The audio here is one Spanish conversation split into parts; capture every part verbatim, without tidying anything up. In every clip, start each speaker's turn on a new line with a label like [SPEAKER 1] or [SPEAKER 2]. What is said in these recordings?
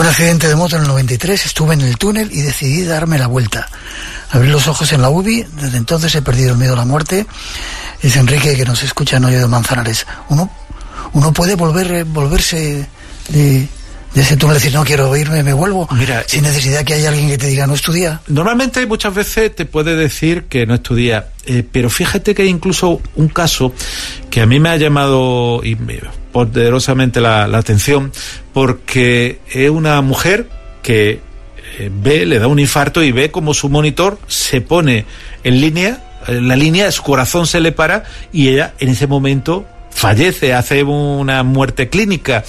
[SPEAKER 1] accidente de moto en el noventa y tres, estuve en el túnel y decidí darme la vuelta. Abrí los ojos en la U B I, desde entonces he perdido el miedo a la muerte. Es Enrique, que nos escucha en Hoyo de Manzanares. Uno, uno puede volver, volverse de... de ese túnel, decir, no quiero irme, me vuelvo. Mira, sin necesidad que haya alguien que te diga, no estudia.
[SPEAKER 2] Normalmente muchas veces te puede decir que no estudia, eh, pero fíjate que hay incluso un caso que a mí me ha llamado y me, poderosamente la, la atención, porque es una mujer que eh, ve, le da un infarto y ve como su monitor se pone en línea, en la línea, su corazón se le para y ella en ese momento fallece, hace una muerte clínica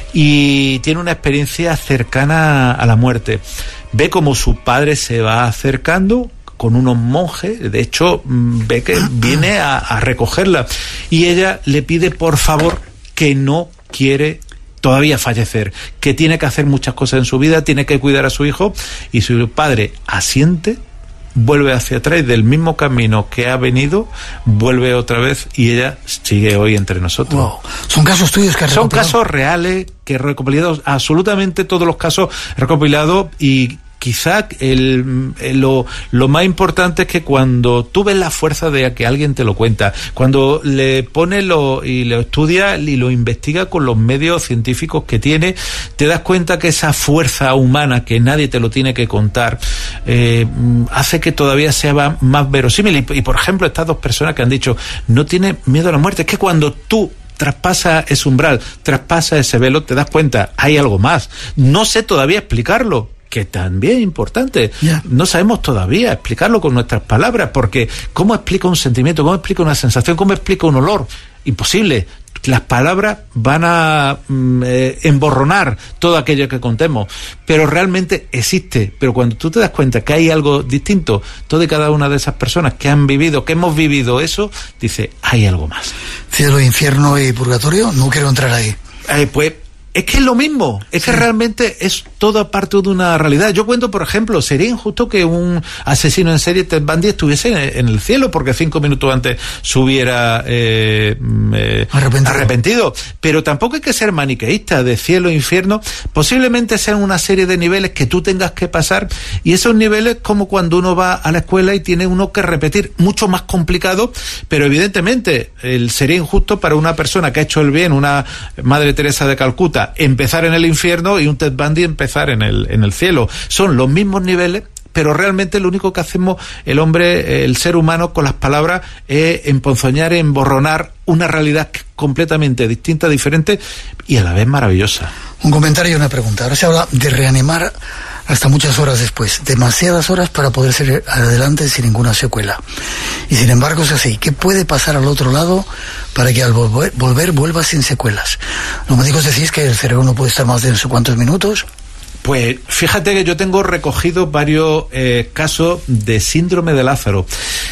[SPEAKER 2] y tiene una experiencia cercana a la muerte. Ve como su padre se va acercando con unos monjes, de hecho ve que viene a, a recogerla y ella le pide por favor que no quiere todavía fallecer, que tiene que hacer muchas cosas en su vida, tiene que cuidar a su hijo, y su padre asiente, vuelve hacia atrás y del mismo camino que ha venido, vuelve otra vez y ella sigue hoy entre nosotros.
[SPEAKER 1] Wow. Son casos tuyos que has
[SPEAKER 2] Son
[SPEAKER 1] recopilado.
[SPEAKER 2] casos reales que he recopilado, absolutamente todos los casos recopilados, y quizá el, el, lo, lo más importante es que cuando tú ves la fuerza de que alguien te lo cuenta, cuando le pone lo, y lo estudia y lo investiga con los medios científicos que tiene, te das cuenta que esa fuerza humana que nadie te lo tiene que contar eh, hace que todavía sea más verosímil. Y, y por ejemplo, estas dos personas que han dicho no tiene miedo a la muerte, es que cuando tú traspasa ese umbral, traspasa ese velo, te das cuenta, hay algo más. No sé todavía explicarlo, que también es importante. Yeah. No sabemos todavía explicarlo con nuestras palabras, porque ¿cómo explica un sentimiento? ¿Cómo explica una sensación? ¿Cómo explica un olor? Imposible. Las palabras van a mm, eh, emborronar todo aquello que contemos, pero realmente existe. Pero cuando tú te das cuenta que hay algo distinto, toda y cada una de esas personas que han vivido, que hemos vivido eso, dice, hay algo más.
[SPEAKER 1] Cielo, infierno y purgatorio, no quiero entrar ahí.
[SPEAKER 2] Eh, pues es que es lo mismo, es sí. que realmente es toda parte de una realidad. Yo cuento, por ejemplo, sería injusto que un asesino en serie, Ted Bundy, estuviese en el cielo porque cinco minutos antes se hubiera eh, eh, arrepentido. arrepentido. Pero tampoco hay que ser maniqueísta de cielo e infierno. Posiblemente sean una serie de niveles que tú tengas que pasar, y esos niveles, como cuando uno va a la escuela y tiene uno que repetir, mucho más complicado, pero evidentemente el, sería injusto para una persona que ha hecho el bien, una Madre Teresa de Calcuta, empezar en el infierno y un Ted Bundy empezar en el, en el cielo. Son los mismos niveles, pero realmente lo único que hacemos el hombre, el ser humano, con las palabras es emponzoñar, emborronar una realidad completamente distinta, diferente y a la vez maravillosa.
[SPEAKER 1] Un comentario y una pregunta. Ahora se habla de reanimar hasta muchas horas después, demasiadas horas para poder seguir adelante sin ninguna secuela. Y sin embargo es así. ¿Qué puede pasar al otro lado para que al volver, volver vuelva sin secuelas? Los médicos decís que el cerebro no puede estar más de no sé cuántos minutos.
[SPEAKER 2] Pues fíjate que yo tengo recogido varios eh, casos de síndrome de Lázaro.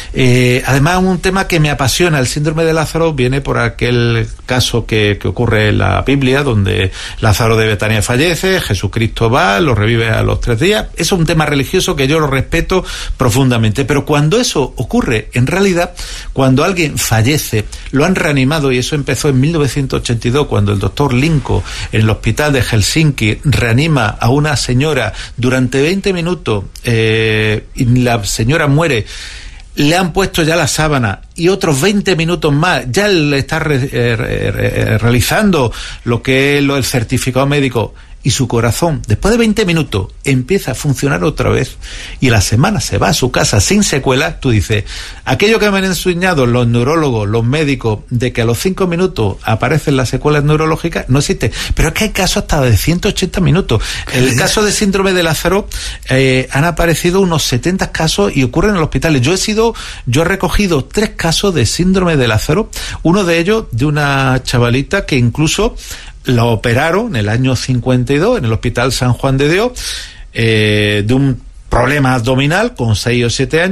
[SPEAKER 2] Eh, además, un tema que me apasiona, el síndrome de Lázaro, viene por aquel caso que, que ocurre en la Biblia, donde Lázaro de Betania fallece, Jesucristo va, lo revive a los tres días. Es un tema religioso que yo lo respeto profundamente. Pero cuando eso ocurre, en realidad, cuando alguien fallece, lo han reanimado, y eso empezó en mil novecientos ochenta y dos, cuando el doctor Linko, en el hospital de Helsinki, reanima a un una señora durante veinte minutos eh, y la señora muere, le han puesto ya la sábana y otros veinte minutos más, ya le está re, eh, re, realizando lo que es lo, el certificado médico, y su corazón, después de veinte minutos, empieza a funcionar otra vez y la semana se va a su casa sin secuelas. Tú dices, aquello que me han enseñado los neurólogos, los médicos, de que a los cinco minutos aparecen las secuelas neurológicas, no existe. Pero es que hay casos hasta de ciento ochenta minutos. En el caso de síndrome de Lázaro eh, han aparecido unos setenta casos y ocurren en los hospitales. Yo he sido, yo he recogido tres casos de síndrome de Lázaro, uno de ellos de una chavalita que incluso la operaron en el año cincuenta y dos en el Hospital San Juan de Dios, eh, de un problema abdominal con seis o siete años.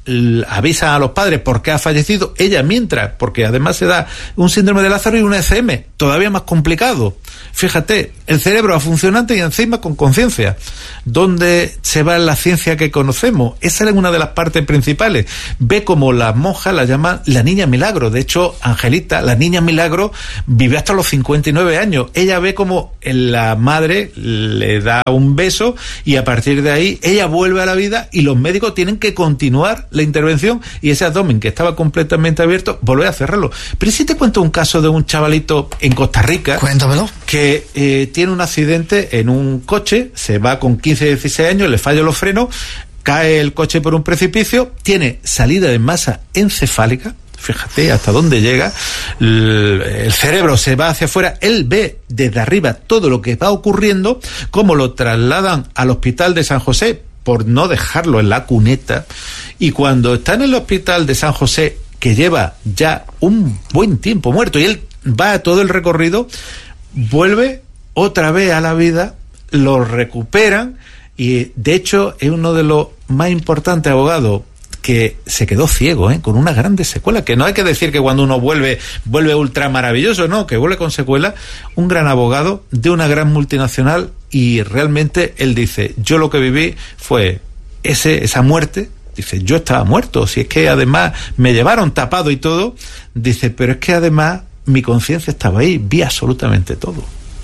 [SPEAKER 2] avisan a los padres porque ha fallecido, ella mientras, porque además se da un síndrome de Lázaro y un E C M, todavía más complicado. Fíjate, el cerebro funcionante y encima con conciencia. ¿Dónde se va la ciencia que conocemos? Esa es una de las partes principales. Ve como las monjas la llaman la niña milagro. De hecho, Angelita, la niña milagro, vive hasta los cincuenta y nueve años. Ella ve como la madre le da un beso y a partir de ahí ella vuelve a la vida y los médicos tienen que continuar la intervención y ese abdomen que estaba completamente abierto, volver a cerrarlo. Pero si te cuento un caso de un chavalito en Costa Rica.
[SPEAKER 1] Cuéntamelo.
[SPEAKER 2] Que eh, tiene un accidente en un coche, se va con quince, dieciséis años, le fallan los frenos, cae el coche por un precipicio, tiene salida de masa encefálica, fíjate hasta dónde llega, el, el cerebro se va hacia afuera, él ve desde arriba todo lo que va ocurriendo, cómo lo trasladan al hospital de San José, por no dejarlo en la cuneta, y cuando está en el hospital de San José, que lleva ya un buen tiempo muerto, y él va a todo el recorrido, vuelve otra vez a la vida, lo recuperan, y de hecho es uno de los más importantes abogados que se quedó ciego, ¿eh? Con una grande secuela, que no hay que decir que cuando uno vuelve, vuelve ultra maravilloso, no, que vuelve con secuela, un gran abogado de una gran multinacional, y realmente él dice, yo lo que viví fue ese, esa muerte, dice, yo estaba muerto, si es que además me llevaron tapado y todo, dice, pero es que además mi conciencia estaba ahí, vi absolutamente todo.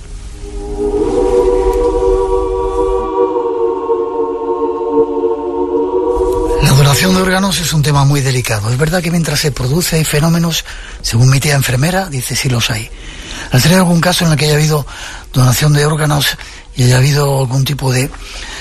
[SPEAKER 1] La donación de órganos es un tema muy delicado. Es verdad que mientras se produce hay fenómenos, según mi tía enfermera, dice sí los hay. ¿Has tenido algún caso en el que haya habido donación de órganos y haya habido algún tipo de,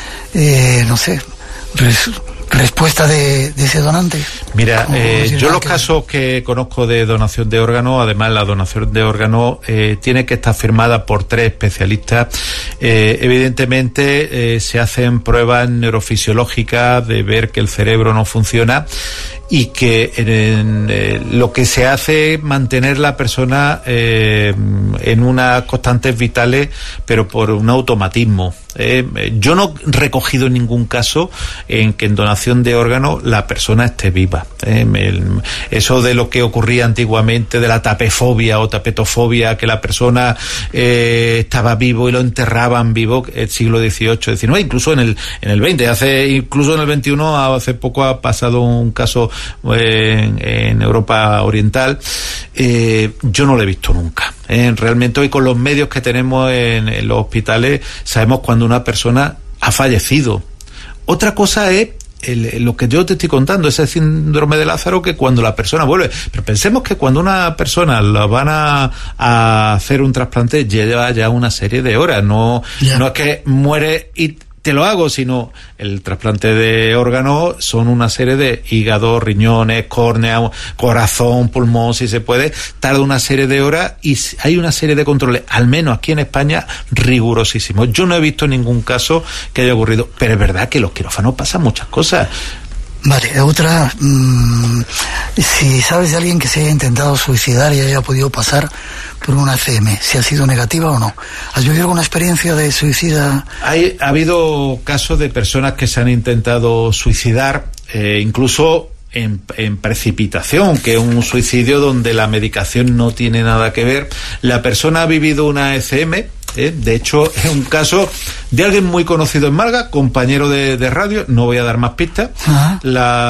[SPEAKER 1] eh, no sé, res, respuesta de, de ese donante?
[SPEAKER 2] Mira, eh, yo los que... casos que conozco de donación de órganos, además la donación de órganos eh, tiene que estar firmada por tres especialistas. Eh, evidentemente eh, se hacen pruebas neurofisiológicas de ver que el cerebro no funciona y que en, en, eh, lo que se hace es mantener la persona eh, en unas constantes vitales, pero por un automatismo. Eh, yo no he recogido ningún caso en que en donación de órganos la persona esté viva. Eh, el, eso de lo que ocurría antiguamente, de la tapefobia o tapetofobia, que la persona eh, estaba vivo y lo enterraban vivo, el siglo dieciocho, diecinueve, incluso en el en el veinte, hace incluso en el veintiuno, hace poco ha pasado un caso en, en Europa Oriental. Eh, yo no lo he visto nunca. Eh, realmente hoy con los medios que tenemos en, en los hospitales sabemos cuando una persona ha fallecido. Otra cosa es el, lo que yo te estoy contando, ese síndrome de Lázaro, que cuando la persona vuelve, pero pensemos que cuando una persona la van a, a hacer un trasplante lleva ya una serie de horas, no, yeah. no es que muere y te lo hago, sino el trasplante de órganos son una serie de hígado, riñones, córnea, corazón, pulmón, si se puede, tarda una serie de horas y hay una serie de controles, al menos aquí en España, rigurosísimos. Yo no he visto ningún caso que haya ocurrido, pero es verdad que en los quirófanos pasan muchas cosas.
[SPEAKER 1] Vale, otra, mmm, si sabes de alguien que se haya intentado suicidar y haya podido pasar por una C M, si ha sido negativa o no. ¿Has vivido alguna experiencia de suicida? Hay,
[SPEAKER 2] ha habido casos de personas que se han intentado suicidar, eh, incluso en, en precipitación, que es un suicidio donde la medicación no tiene nada que ver. La persona ha vivido una E C M. ¿Eh? De hecho, es un caso de alguien muy conocido en Málaga, compañero de, de radio, no voy a dar más pistas. Uh-huh.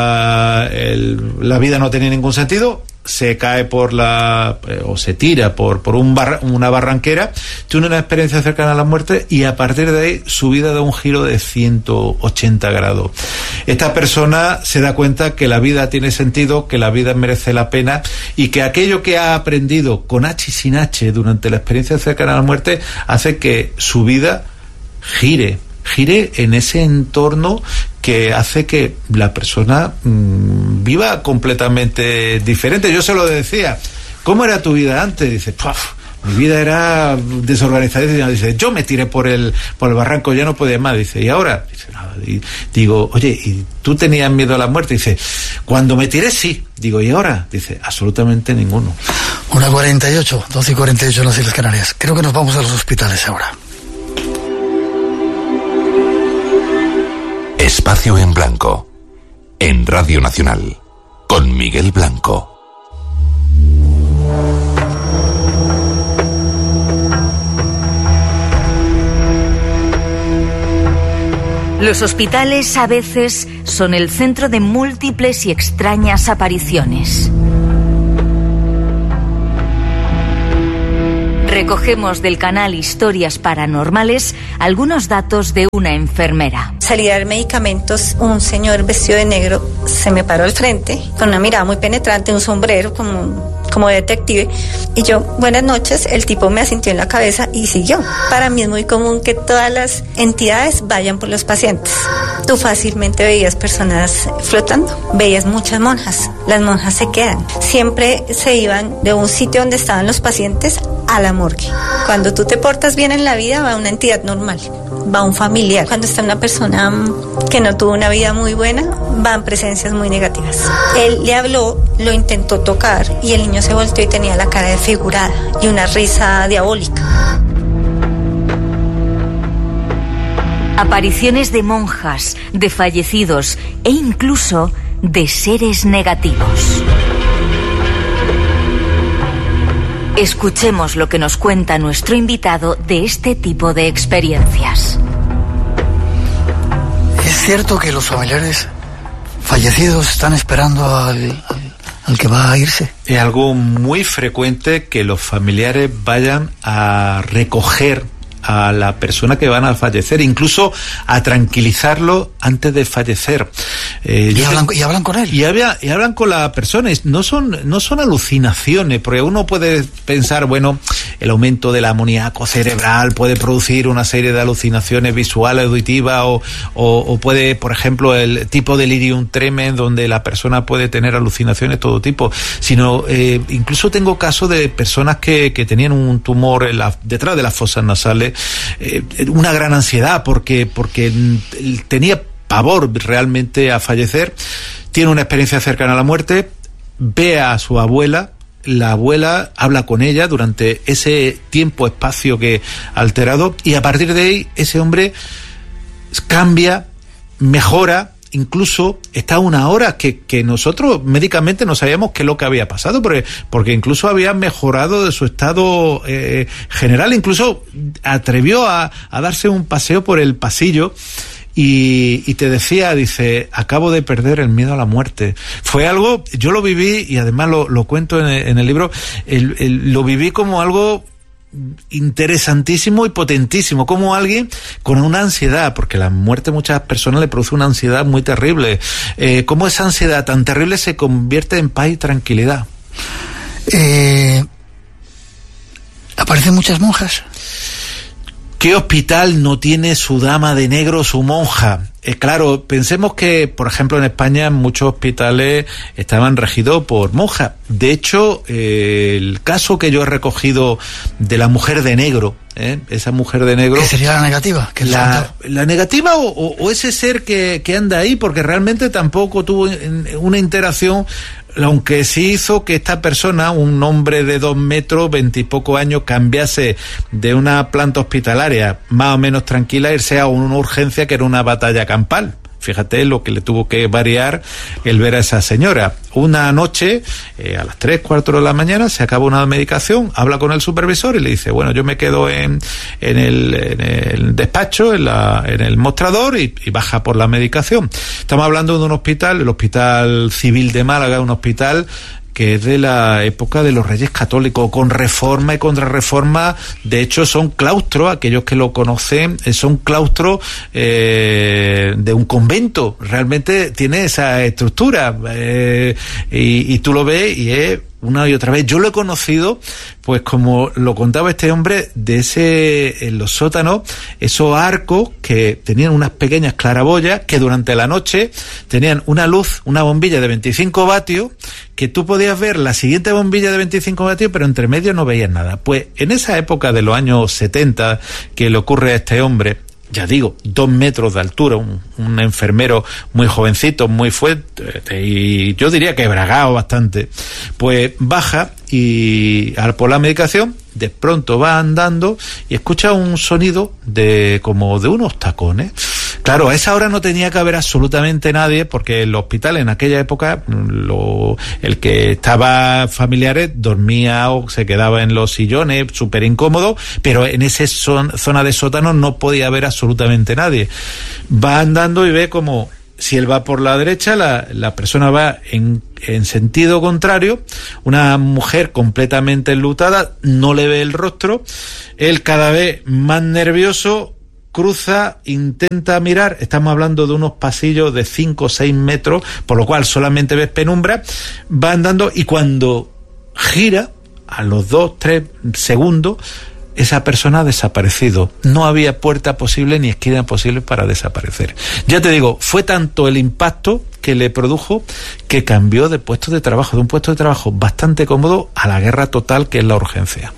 [SPEAKER 2] La, el, la vida no tenía ningún sentido, se cae por la, eh, o se tira por, por un barra, una barranquera, tiene una experiencia cercana a la muerte y a partir de ahí su vida da un giro de ciento ochenta grados. Esta persona se da cuenta que la vida tiene sentido, que la vida merece la pena y que aquello que ha aprendido con H y sin H durante la experiencia cercana a la muerte hace que su vida gire, gire en ese entorno que hace que la persona mmm, viva completamente diferente. Yo se lo decía, ¿cómo era tu vida antes? Dice, ¡puf! Mi vida era desorganizada. Dice, yo me tiré por el por el barranco, ya no podía más. Dice, ¿y ahora? Dice, nada. Y digo, oye, ¿y tú tenías miedo a la muerte? Dice, cuando me tiré, sí. Digo, ¿y ahora? Dice, absolutamente ninguno.
[SPEAKER 1] una cuarenta y ocho, doce y cuarenta y ocho en las Islas Canarias. Creo que nos vamos a los hospitales ahora.
[SPEAKER 3] Espacio en Blanco. en Radio Nacional, con Miguel Blanco.
[SPEAKER 4] Los hospitales a veces son el centro de múltiples y extrañas apariciones. Recogemos del canal Historias Paranormales algunos datos de una enfermera.
[SPEAKER 5] Salí a dar medicamentos, un señor vestido de negro se me paró al frente, con una mirada muy penetrante, un sombrero como, como detective, y yo, buenas noches, el tipo me asintió en la cabeza y siguió. Para mí es muy común que todas las entidades vayan por los pacientes. Tú fácilmente veías personas flotando, veías muchas monjas, las monjas se quedan, siempre se iban de un sitio donde estaban los pacientes a la morgue. Cuando tú te portas bien en la vida, va una entidad normal, va un familiar. Cuando está una persona que no tuvo una vida muy buena, van presencias muy negativas. Él le habló, lo intentó tocar y el niño se volteó y tenía la cara desfigurada y una risa diabólica.
[SPEAKER 4] Apariciones de monjas, de fallecidos e incluso de seres negativos. Escuchemos lo que nos cuenta nuestro invitado de este tipo de experiencias.
[SPEAKER 1] ¿Es cierto que los familiares fallecidos están esperando al, al, al que va a irse?
[SPEAKER 2] Es algo muy frecuente que los familiares vayan a recoger a la persona que van a fallecer, incluso a tranquilizarlo antes de fallecer. Eh,
[SPEAKER 1] ¿Y, hablan, ¿Y hablan con él?
[SPEAKER 2] Y, habla, y hablan con la persona. No son, no son alucinaciones, porque uno puede pensar, bueno, el aumento del amoníaco cerebral puede producir una serie de alucinaciones visuales, auditivas, o, o, o puede, por ejemplo, el tipo de delirium tremens, donde la persona puede tener alucinaciones de todo tipo, sino eh, incluso tengo casos de personas que, que tenían un tumor en la, detrás de las fosas nasales, eh, una gran ansiedad porque, porque tenía pavor realmente a fallecer, tiene una experiencia cercana a la muerte, ve a su abuela, la abuela habla con ella durante ese tiempo, espacio que alterado, y a partir de ahí ese hombre cambia, mejora, incluso está a una hora que, que nosotros médicamente no sabíamos qué es lo que había pasado, porque, porque incluso había mejorado de su estado eh, general, incluso atrevió a, a darse un paseo por el pasillo. Y, y te decía, dice, acabo de perder el miedo a la muerte. Fue algo, yo lo viví, y además lo, lo cuento en el, en el libro, el, el, lo viví como algo interesantísimo y potentísimo, como alguien con una ansiedad, porque la muerte a muchas personas le produce una ansiedad muy terrible, eh, cómo esa ansiedad tan terrible se convierte en paz y tranquilidad.
[SPEAKER 1] Eh, ¿Aparecen muchas monjas?
[SPEAKER 2] ¿Qué hospital no tiene su dama de negro, su monja? Eh, claro, pensemos que, por ejemplo, en España muchos hospitales estaban regidos por monjas. De hecho, eh, el caso que yo he recogido de la mujer de negro, ¿eh? esa mujer de negro...
[SPEAKER 1] ¿Qué sería la negativa? ¿Qué
[SPEAKER 2] la, la negativa o, o, o ese ser que, que anda ahí, porque realmente tampoco tuvo una interacción, aunque sí hizo que esta persona, un hombre de dos metros, veintipoco años, cambiase de una planta hospitalaria más o menos tranquila, irse a una urgencia que era una batalla campal. Fíjate lo que le tuvo que variar el ver a esa señora. Una noche, eh, a las tres, cuatro de la mañana, se acaba una medicación, habla con el supervisor y le dice, bueno, yo me quedo en, en, el, en el despacho, en, la, en el mostrador, y, y baja por la medicación. Estamos hablando de un hospital, el Hospital Civil de Málaga, un hospital que es de la época de los Reyes Católicos, con reforma y contrarreforma. De hecho, son claustros, aquellos que lo conocen, son claustros eh, de un convento. Realmente tiene esa estructura, eh, y, y tú lo ves y es una y otra vez. Yo lo he conocido, pues como lo contaba este hombre, de ese, en los sótanos, esos arcos que tenían unas pequeñas claraboyas que durante la noche tenían una luz, una bombilla de veinticinco vatios, que tú podías ver la siguiente bombilla de veinticinco vatios, pero entre medio no veías nada. Pues en esa época de los años setenta que le ocurre a este hombre, ya digo, dos metros de altura, un, un enfermero muy jovencito, muy fuerte, y yo diría que bragado bastante, pues baja y al por la medicación, de pronto va andando y escucha un sonido de como de unos tacones. Claro, a esa hora no tenía que haber absolutamente nadie, porque el hospital en aquella época, lo, el que estaba familiares dormía o se quedaba en los sillones, súper incómodo, pero en esa son, zona de sótano no podía haber absolutamente nadie. Va andando y ve como, si él va por la derecha, la, la persona va en, en sentido contrario, una mujer completamente enlutada, no le ve el rostro, él cada vez más nervioso, cruza, intenta mirar, estamos hablando de unos pasillos de cinco o seis metros, por lo cual solamente ves penumbra, va andando y cuando gira, a los dos, tres segundos, esa persona ha desaparecido. No había puerta posible ni esquina posible para desaparecer. Ya te digo, fue tanto el impacto que le produjo que cambió de puesto de trabajo, de un puesto de trabajo bastante cómodo a la guerra total que es la urgencia.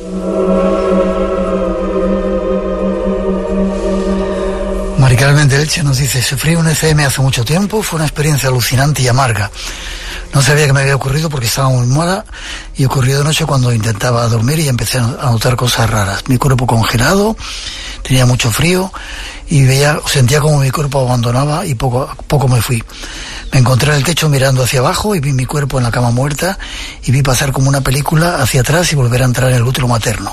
[SPEAKER 1] Mari Carmen de Elche nos dice: sufrí un E C M hace mucho tiempo, fue una experiencia alucinante y amarga. No sabía que me había ocurrido porque estaba muy muda y ocurrió de noche cuando intentaba dormir y empecé a notar cosas raras. Mi cuerpo congelado, tenía mucho frío y veía, sentía como mi cuerpo abandonaba y poco a poco me fui. Me encontré en el techo mirando hacia abajo y vi mi cuerpo en la cama muerta y vi pasar como una película hacia atrás y volver a entrar en el útero materno.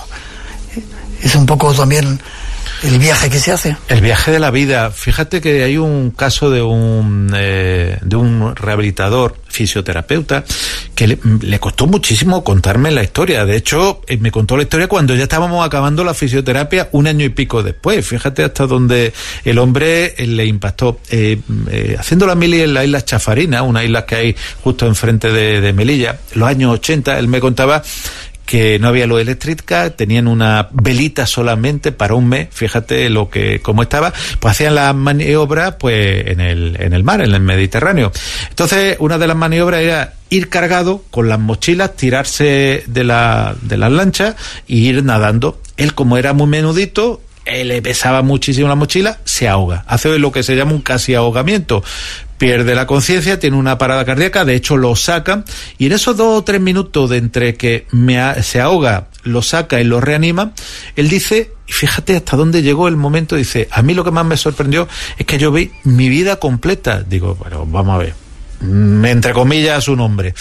[SPEAKER 1] Es un poco también el viaje que se hace.
[SPEAKER 2] El viaje de la vida. Fíjate que hay un caso de un eh, de un rehabilitador, fisioterapeuta, que le, le costó muchísimo contarme la historia. De hecho, eh, me contó la historia cuando ya estábamos acabando la fisioterapia un año y pico después. Fíjate hasta donde el hombre eh, le impactó. Eh, eh, haciendo la mili en las Islas Chafarinas, una isla que hay justo enfrente de, de Melilla, en los años ochenta, él me contaba que no había luz eléctrica, tenían una velita solamente para un mes, fíjate lo que cómo estaba, pues hacían las maniobras pues en el en el mar, en el Mediterráneo. Entonces, una de las maniobras era ir cargado con las mochilas, tirarse de la de las lanchas y ir nadando. Él, como era muy menudito, él le pesaba muchísimo la mochila, se ahoga, hace lo que se llama un casi ahogamiento. Pierde la conciencia, tiene una parada cardíaca, de hecho lo sacan, y en esos dos o tres minutos de entre que me a, se ahoga, lo saca y lo reanima, él dice, y fíjate hasta dónde llegó el momento, dice: a mí lo que más me sorprendió es que yo vi mi vida completa. Digo, bueno, vamos a ver, entre comillas su nombre,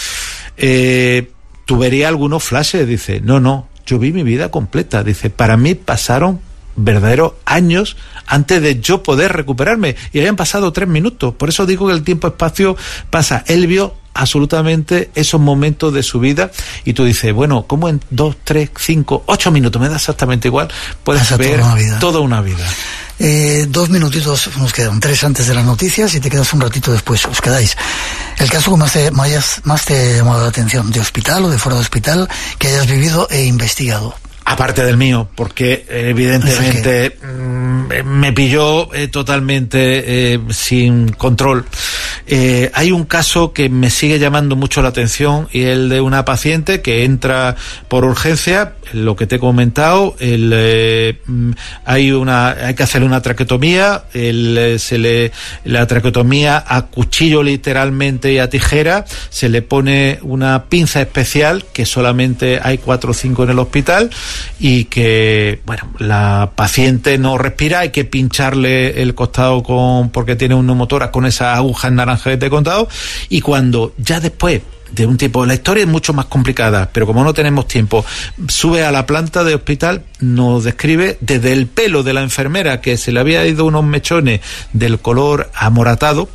[SPEAKER 2] eh, ¿tú verías algunos flashes? Dice, no, no, yo vi mi vida completa. Dice, para mí pasaron verdaderos años antes de yo poder recuperarme y habían pasado tres minutos. Por eso digo que el tiempo-espacio pasa. Él vio absolutamente esos momentos de su vida y tú dices, bueno, ¿cómo en dos, tres, cinco, ocho minutos, me da exactamente igual, puedes Pasa ver toda una vida, toda una vida.
[SPEAKER 1] Eh, dos minutitos nos quedan, tres antes de las noticias y te quedas un ratito después, os quedáis. El caso que más te, más, más te ha llamado la atención, de hospital o de fuera de hospital, que hayas vivido e investigado.
[SPEAKER 2] Aparte del mío, porque evidentemente mmm, me pilló eh, totalmente eh, sin control. Eh, hay un caso que me sigue llamando mucho la atención y el de una paciente que entra por urgencia, lo que te he comentado, el, eh, hay una, hay que hacerle una traqueotomía, el, se le, la traqueotomía a cuchillo literalmente y a tijera, se le pone una pinza especial que solamente hay cuatro o cinco en el hospital, y que, bueno, la paciente no respira, hay que pincharle el costado con, porque tiene un neumotórax con esas agujas naranjas que te he contado, y cuando ya después de un tiempo, la historia es mucho más complicada, pero como no tenemos tiempo, sube a la planta de hospital, nos describe desde el pelo de la enfermera, que se le había ido unos mechones del color amoratado,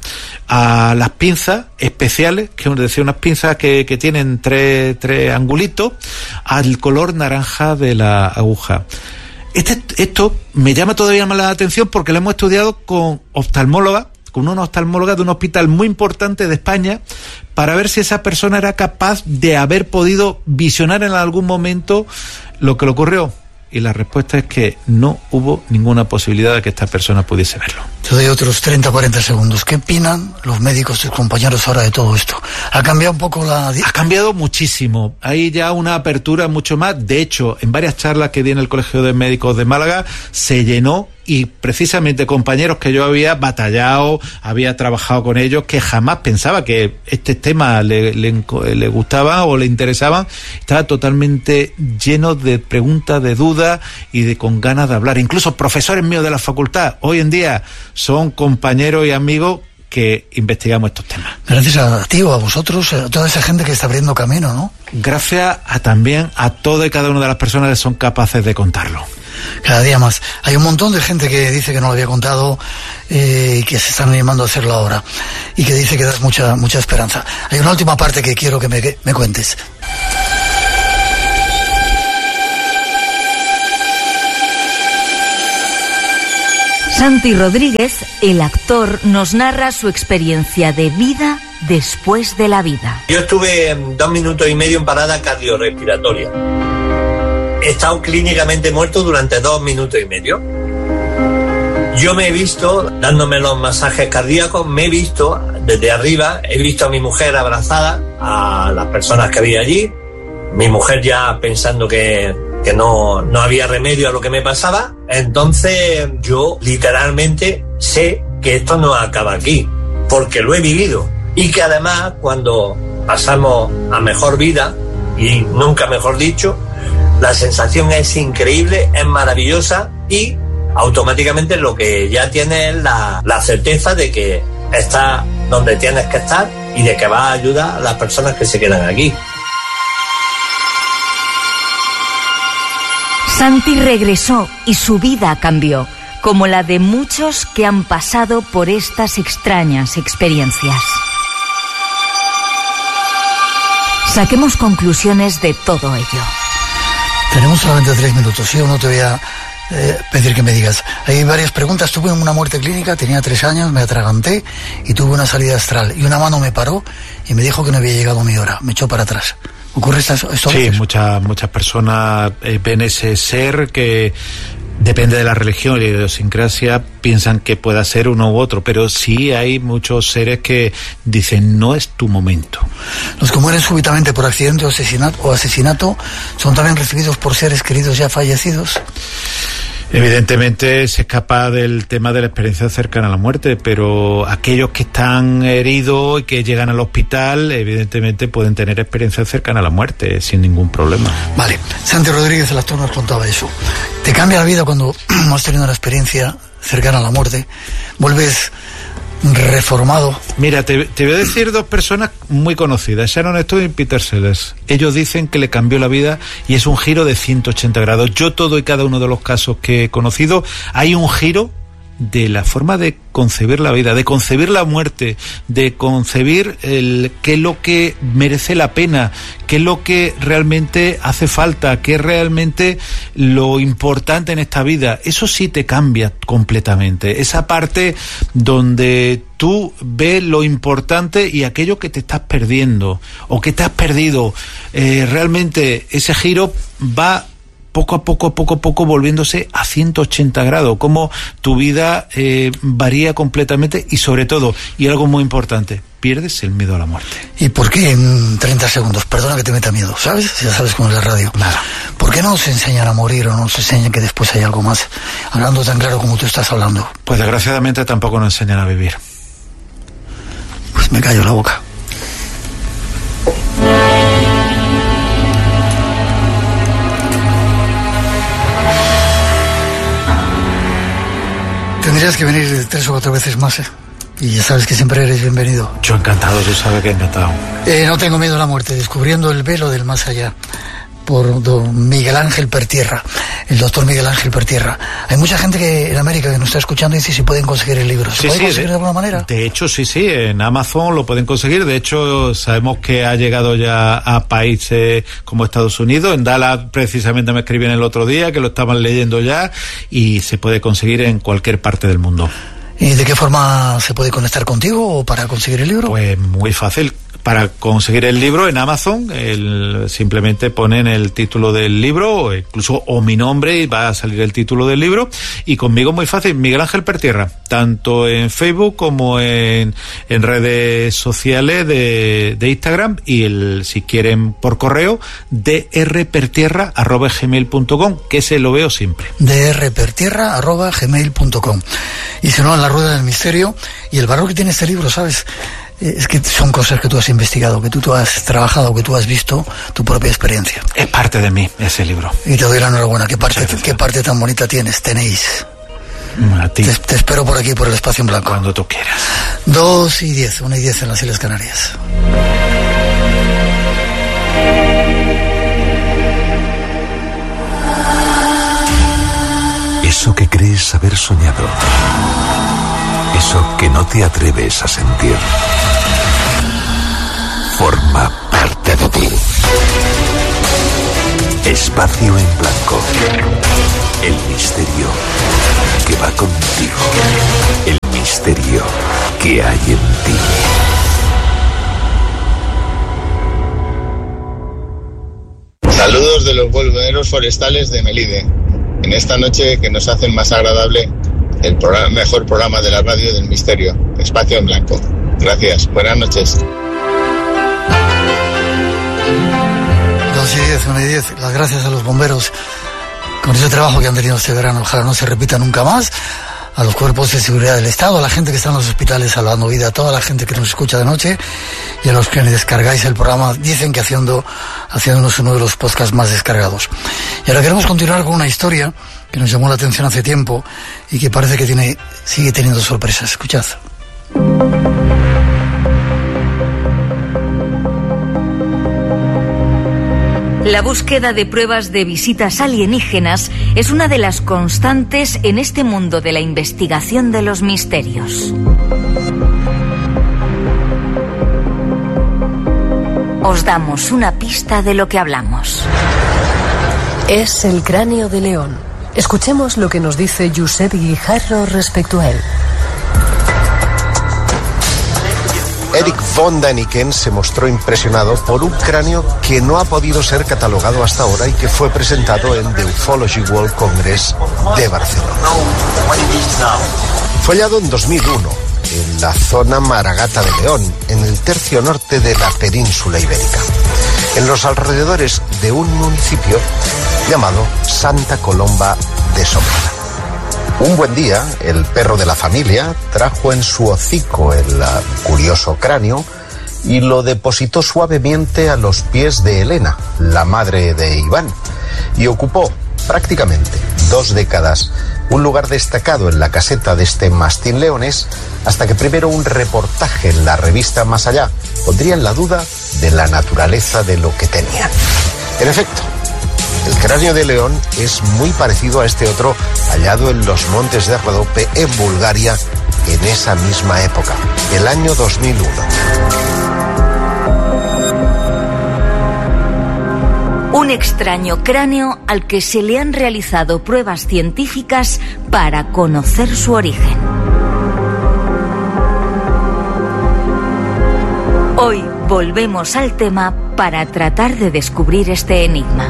[SPEAKER 2] a las pinzas especiales, que es decir, unas pinzas que, que tienen tres, tres angulitos, al color naranja de la aguja. Este, esto me llama todavía más la atención porque lo hemos estudiado con oftalmólogas, con una oftalmóloga de un hospital muy importante de España, para ver si esa persona era capaz de haber podido visionar en algún momento lo que le ocurrió. Y la respuesta es que no hubo ninguna posibilidad de que esta persona pudiese verlo.
[SPEAKER 1] Te doy otros treinta a cuarenta segundos. ¿Qué opinan los médicos, tus compañeros, ahora de todo esto? ¿Ha cambiado un poco la...?
[SPEAKER 2] Ha cambiado muchísimo. Hay ya una apertura mucho más. De hecho, en varias charlas que di en el Colegio de Médicos de Málaga, se llenó y precisamente compañeros que yo había batallado, había trabajado con ellos, que jamás pensaba que este tema le, le, le gustaba o le interesaban, estaba totalmente lleno de preguntas, de dudas y de con ganas de hablar. Incluso profesores míos de la facultad hoy en día son compañeros y amigos que investigamos estos temas.
[SPEAKER 1] Gracias a ti o a vosotros, a toda esa gente que está abriendo camino, ¿no?
[SPEAKER 2] Gracias a también a toda y cada una de las personas que son capaces de contarlo.
[SPEAKER 1] Cada día más. Hay un montón de gente que dice que no lo había contado eh, y que se están animando a hacerlo ahora y que dice que das mucha mucha esperanza. Hay una última parte que quiero que me, que me cuentes.
[SPEAKER 4] Santi Rodríguez, el actor, nos narra su experiencia de vida después de la vida.
[SPEAKER 6] Yo estuve dos minutos y medio en parada cardiorrespiratoria. He estado clínicamente muerto durante dos minutos y medio. Yo me he visto dándome los masajes cardíacos, me he visto desde arriba, he visto a mi mujer abrazada, a las personas que había allí, mi mujer ya pensando que... que no, no había remedio a lo que me pasaba. Entonces yo literalmente sé que esto no acaba aquí, porque lo he vivido, y que además cuando pasamos a mejor vida, y nunca mejor dicho, la sensación es increíble, es maravillosa, y automáticamente lo que ya tienes es la, la certeza de que estás donde tienes que estar y de que vas a ayudar a las personas que se quedan aquí.
[SPEAKER 4] Santi regresó y su vida cambió, como la de muchos que han pasado por estas extrañas experiencias. Saquemos conclusiones de todo ello.
[SPEAKER 1] Tenemos solamente tres minutos, yo no te voy a eh, pedir que me digas. Hay varias preguntas. Tuve una muerte clínica, tenía tres años, me atraganté y tuve una salida astral. Y una mano me paró y me dijo que no había llegado mi hora, me echó para atrás. ¿Ocurre esto? esto
[SPEAKER 2] sí, muchas muchas personas eh, ven ese ser que depende de la religión y de la idiosincrasia, piensan que pueda ser uno u otro, pero sí hay muchos seres que dicen no es tu momento.
[SPEAKER 1] Los que mueren súbitamente por accidente o asesinato, o asesinato son también recibidos por seres queridos ya fallecidos.
[SPEAKER 2] Evidentemente se escapa del tema de la experiencia cercana a la muerte, pero aquellos que están heridos y que llegan al hospital, evidentemente pueden tener experiencia cercana a la muerte sin ningún problema.
[SPEAKER 1] Vale, Santi Rodríguez, el actor, nos contaba eso. ¿Te cambia la vida cuando has tenido una experiencia cercana a la muerte? ¿Vuelves reformado?
[SPEAKER 2] Mira, te, te voy a decir dos personas muy conocidas, Sharon Stone y Peter Sellers. Ellos dicen que le cambió la vida y es un giro de ciento ochenta grados. Yo todo y cada uno de los casos que he conocido, hay un giro de la forma de concebir la vida, de concebir la muerte, de concebir el, qué es lo que merece la pena, qué es lo que realmente hace falta, qué es realmente lo importante en esta vida. Eso sí te cambia completamente. Esa parte donde tú ves lo importante y aquello que te estás perdiendo o que te has perdido, eh, realmente ese giro va poco a poco, poco a poco volviéndose a ciento ochenta grados, como tu vida eh, varía completamente y sobre todo, y algo muy importante, pierdes el miedo a la muerte.
[SPEAKER 1] ¿Y por qué en treinta segundos? Perdona que te meta miedo, ¿sabes? Ya sabes cómo es la radio.
[SPEAKER 2] Nada.
[SPEAKER 1] ¿Por qué no nos enseñan a morir o no nos enseñan que después hay algo más? Hablando tan claro como tú estás hablando.
[SPEAKER 2] Pues desgraciadamente tampoco nos enseñan a vivir.
[SPEAKER 1] Pues me callo la boca. Tendrías que venir tres o cuatro veces más, ¿eh? Y ya sabes que siempre eres bienvenido.
[SPEAKER 2] Yo encantado, tú sabes que encantado.
[SPEAKER 1] Eh, no tengo miedo a la muerte, descubriendo el velo del más allá, por don Miguel Ángel Pertierra, el doctor Miguel Ángel Pertierra. Hay mucha gente que en América que nos está escuchando y dice si pueden conseguir el libro. ¿Se
[SPEAKER 2] sí,
[SPEAKER 1] puede
[SPEAKER 2] sí,
[SPEAKER 1] conseguir
[SPEAKER 2] de,
[SPEAKER 1] de alguna manera?
[SPEAKER 2] De hecho, sí, sí, en Amazon lo pueden conseguir. De hecho, sabemos que ha llegado ya a países como Estados Unidos. En Dallas, precisamente, me escribían el otro día que lo estaban leyendo ya y se puede conseguir en cualquier parte del mundo.
[SPEAKER 1] ¿Y de qué forma se puede conectar contigo o para conseguir el libro?
[SPEAKER 2] Pues muy fácil. para conseguir el libro en Amazon, el, simplemente ponen el título del libro, o incluso o mi nombre, y va a salir el título del libro. Y conmigo muy fácil, Miguel Ángel Pertierra, tanto en Facebook como en, en redes sociales de, de Instagram, y el, si quieren por correo, drpertierra arroba gmail punto com, que se lo veo siempre.
[SPEAKER 1] drpertierra arroba gmail punto com. Y si no, en La Rueda del Misterio. Y el valor que tiene este libro, ¿sabes? Es que son cosas que tú has investigado, que tú, tú has trabajado, que tú has visto, tu propia experiencia.
[SPEAKER 2] Es parte de mí, ese libro.
[SPEAKER 1] Y te doy la enhorabuena. ¿Qué parte, qué parte tan bonita tienes? Tenéis.
[SPEAKER 2] A ti.
[SPEAKER 1] Te, te espero por aquí, por el Espacio en Blanco.
[SPEAKER 2] Cuando tú quieras.
[SPEAKER 1] Dos y diez, una y diez en las Islas Canarias.
[SPEAKER 3] Eso que crees haber soñado. Eso que no te atreves a sentir. Forma parte de ti. Espacio en Blanco. El misterio que va contigo. El misterio que hay en ti.
[SPEAKER 7] Saludos de los bomberos forestales de Melide. En esta noche que nos hacen más agradable el programa, mejor programa de la radio del misterio, Espacio en Blanco. Gracias, buenas noches.
[SPEAKER 1] Dos y diez, una y diez. Las gracias a los bomberos con ese trabajo que han tenido este verano. Ojalá no se repita nunca más. A los cuerpos de seguridad del Estado, a la gente que está en los hospitales salvando vida, a toda la gente que nos escucha de noche, y a los que descargáis el programa. Dicen que haciendo, haciéndonos uno de los podcasts más descargados. Y ahora queremos continuar con una historia que nos llamó la atención hace tiempo y que parece que tiene, sigue teniendo sorpresas. Escuchad.
[SPEAKER 4] La búsqueda de pruebas de visitas alienígenas es una de las constantes en este mundo de la investigación de los misterios. Os damos una pista de lo que hablamos.
[SPEAKER 8] Es el cráneo de león. Escuchemos lo que nos dice Josep Guijarro respecto a él.
[SPEAKER 9] Eric von Däniken se mostró impresionado por un cráneo que no ha podido ser catalogado hasta ahora y que fue presentado en The Ufology World Congress de Barcelona. Fue hallado en dos mil uno en la zona Maragata de León, en el tercio norte de la península ibérica, en los alrededores de un municipio llamado Santa Colomba de Sombrana. Un buen día, el perro de la familia trajo en su hocico el uh, curioso cráneo y lo depositó suavemente a los pies de Elena, la madre de Iván, y ocupó prácticamente dos décadas un lugar destacado en la caseta de este mastín leonés, hasta que primero un reportaje en la revista Más Allá pondría en la duda de la naturaleza de lo que tenían. En efecto, el cráneo de león es muy parecido a este otro hallado en los montes de Rodope, en Bulgaria, en esa misma época, el año dos mil uno.
[SPEAKER 4] Un extraño cráneo al que se le han realizado pruebas científicas para conocer su origen. Hoy volvemos al tema para tratar de descubrir este enigma.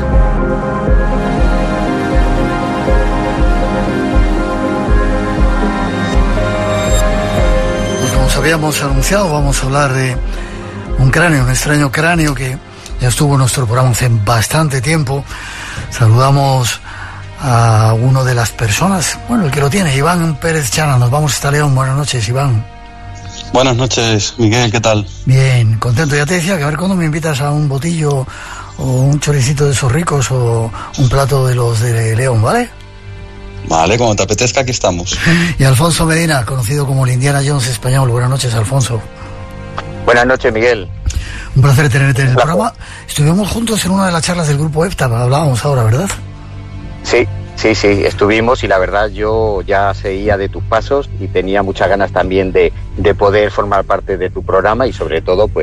[SPEAKER 1] Habíamos anunciado, vamos a hablar de un cráneo, un extraño cráneo que ya estuvo en nuestro programa hace bastante tiempo. Saludamos a uno de las personas, bueno, el que lo tiene, Iván Pérez Chana. Nos vamos hasta León. Buenas noches, Iván.
[SPEAKER 10] Buenas noches, Miguel, ¿qué tal?
[SPEAKER 1] Bien, contento. Ya te decía que a ver cuándo me invitas a un botillo o un choricito de esos ricos o un plato de los de León, ¿vale?
[SPEAKER 10] Vale, como te apetezca, aquí estamos.
[SPEAKER 1] Y Alfonso Medina, conocido como el Indiana Jones español. Buenas noches, Alfonso.
[SPEAKER 11] Buenas noches, Miguel.
[SPEAKER 1] Un placer tenerte en el programa. Estuvimos juntos en una de las charlas del grupo EPTA, hablábamos ahora, ¿verdad?
[SPEAKER 11] Sí, sí, sí, estuvimos y la verdad yo ya seguía de tus pasos y tenía muchas ganas también de, de poder formar parte de tu programa y sobre todo pues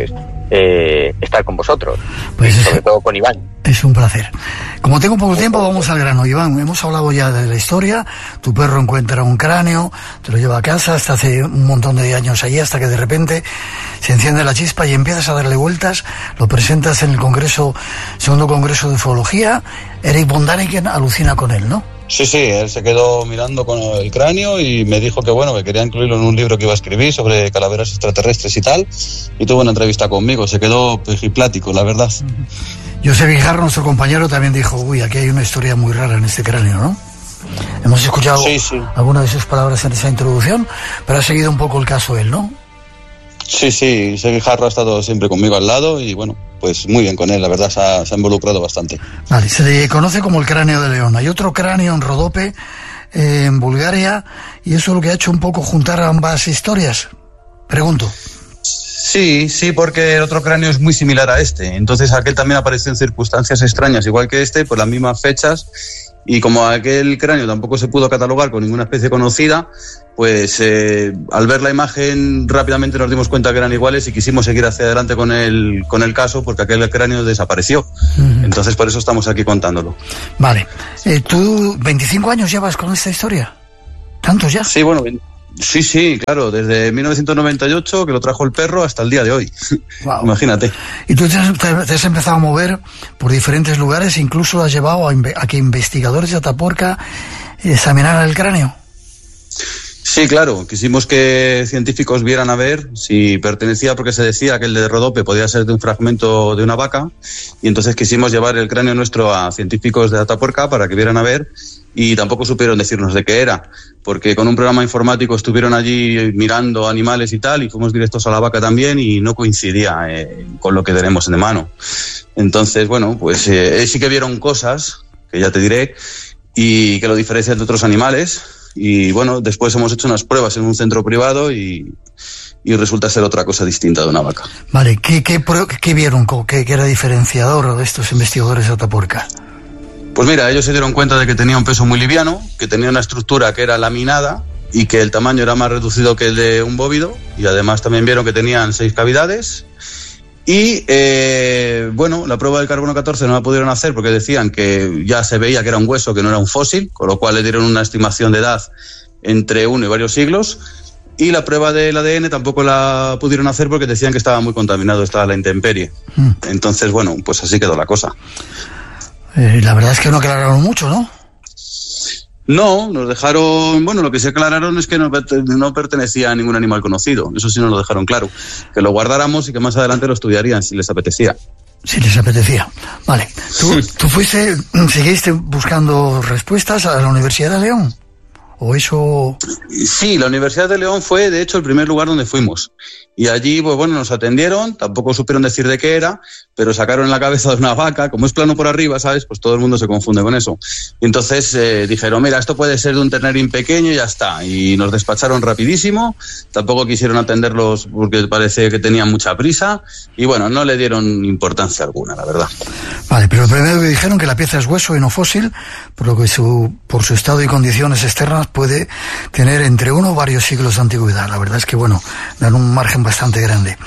[SPEAKER 11] eh, estar con vosotros,
[SPEAKER 1] pues
[SPEAKER 11] y sobre todo con Iván.
[SPEAKER 1] Es un placer. Como tengo poco tiempo, vamos al grano. Iván, hemos hablado ya de la historia. Tu perro encuentra un cráneo, te lo lleva a casa hasta hace un montón de años allí, hasta que de repente se enciende la chispa y empiezas a darle vueltas. Lo presentas en el congreso, segundo congreso de ufología. Eric von Däniken alucina con él, ¿no?
[SPEAKER 10] Sí, sí, él se quedó mirando con el cráneo y me dijo que bueno, que quería incluirlo en un libro que iba a escribir sobre calaveras extraterrestres y tal, y tuvo una entrevista conmigo, se quedó pejiplático, la verdad.
[SPEAKER 1] Josep Guijarro, nuestro compañero, también dijo, uy, aquí hay una historia muy rara en este cráneo, ¿no? Hemos escuchado
[SPEAKER 10] sí, sí.
[SPEAKER 1] algunas de sus palabras en esa introducción, pero ha seguido un poco el caso él, ¿no?
[SPEAKER 10] Sí, sí, Josep Guijarro ha estado siempre conmigo al lado y bueno, pues muy bien con él, la verdad se ha, se ha involucrado bastante.
[SPEAKER 1] Vale, se le conoce como el cráneo de León. Hay otro cráneo en Rodope, eh, en Bulgaria, y eso es lo que ha hecho un poco juntar ambas historias. Pregunto.
[SPEAKER 10] Sí, sí, porque el otro cráneo es muy similar a este, entonces aquel también apareció en circunstancias extrañas, igual que este, por las mismas fechas, y como aquel cráneo tampoco se pudo catalogar con ninguna especie conocida, pues eh, al ver la imagen rápidamente nos dimos cuenta que eran iguales y quisimos seguir hacia adelante con el, con el caso porque aquel cráneo desapareció. Uh-huh. Entonces por eso estamos aquí contándolo.
[SPEAKER 1] Vale. Eh, ¿Tú veinticinco años llevas con esta historia? ¿Tantos ya?
[SPEAKER 10] Sí, bueno, sí, sí, claro, desde mil novecientos noventa y ocho que lo trajo el perro hasta el día de hoy. Wow. Imagínate.
[SPEAKER 1] Y tú te has, te has empezado a mover por diferentes lugares, incluso has llevado a, a que investigadores de Atapuerca examinaran el cráneo.
[SPEAKER 10] Sí, claro, quisimos que científicos vieran a ver si pertenecía, porque se decía que el de Rodope podía ser de un fragmento de una vaca, y entonces quisimos llevar el cráneo nuestro a científicos de Atapuerca para que vieran a ver, y tampoco supieron decirnos de qué era, porque con un programa informático estuvieron allí mirando animales y tal, y fuimos directos a la vaca también, y no coincidía eh, con lo que tenemos en mano. Entonces, bueno, pues eh, sí que vieron cosas, que ya te diré, y que lo diferencian de otros animales. Y bueno, después hemos hecho unas pruebas en un centro privado y, y resulta ser otra cosa distinta de una vaca.
[SPEAKER 1] Vale, ¿qué, qué, qué vieron? ¿Qué, qué era diferenciador de estos investigadores de Atapuerca?
[SPEAKER 10] Pues mira, ellos se dieron cuenta de que tenía un peso muy liviano, que tenía una estructura que era laminada y que el tamaño era más reducido que el de un bóvido, y además también vieron que tenían seis cavidades. Y, eh, bueno, la prueba del carbono catorce no la pudieron hacer porque decían que ya se veía que era un hueso, que no era un fósil, con lo cual le dieron una estimación de edad entre uno y varios siglos. Y la prueba del A D N tampoco la pudieron hacer porque decían que estaba muy contaminado, estaba a la intemperie. Mm. Entonces, bueno, pues así quedó la cosa.
[SPEAKER 1] Eh, la verdad es que no aclararon mucho, ¿no?
[SPEAKER 10] No, nos dejaron, bueno, lo que se aclararon es que no, no pertenecía a ningún animal conocido, eso sí nos lo dejaron claro, que lo guardáramos y que más adelante lo estudiarían si les apetecía.
[SPEAKER 1] Si les apetecía, vale. ¿Tú, tú fuiste, seguiste buscando respuestas a la Universidad de León? ¿O eso...?
[SPEAKER 10] Sí, la Universidad de León fue, de hecho, el primer lugar donde fuimos. Y allí, pues bueno, nos atendieron, tampoco supieron decir de qué era, pero sacaron la cabeza de una vaca, como es plano por arriba, ¿sabes? Pues todo el mundo se confunde con eso. Y entonces eh, dijeron, mira, esto puede ser de un ternerín pequeño y ya está. Y nos despacharon rapidísimo, tampoco quisieron atenderlos porque parece que tenían mucha prisa, y bueno, no le dieron importancia alguna, la verdad.
[SPEAKER 1] Vale, pero primero que dijeron que la pieza es hueso y no fósil, por lo que su, por su estado y condiciones externas puede tener entre uno o varios siglos de antigüedad. La verdad es que, bueno, dan un margen bastante grande.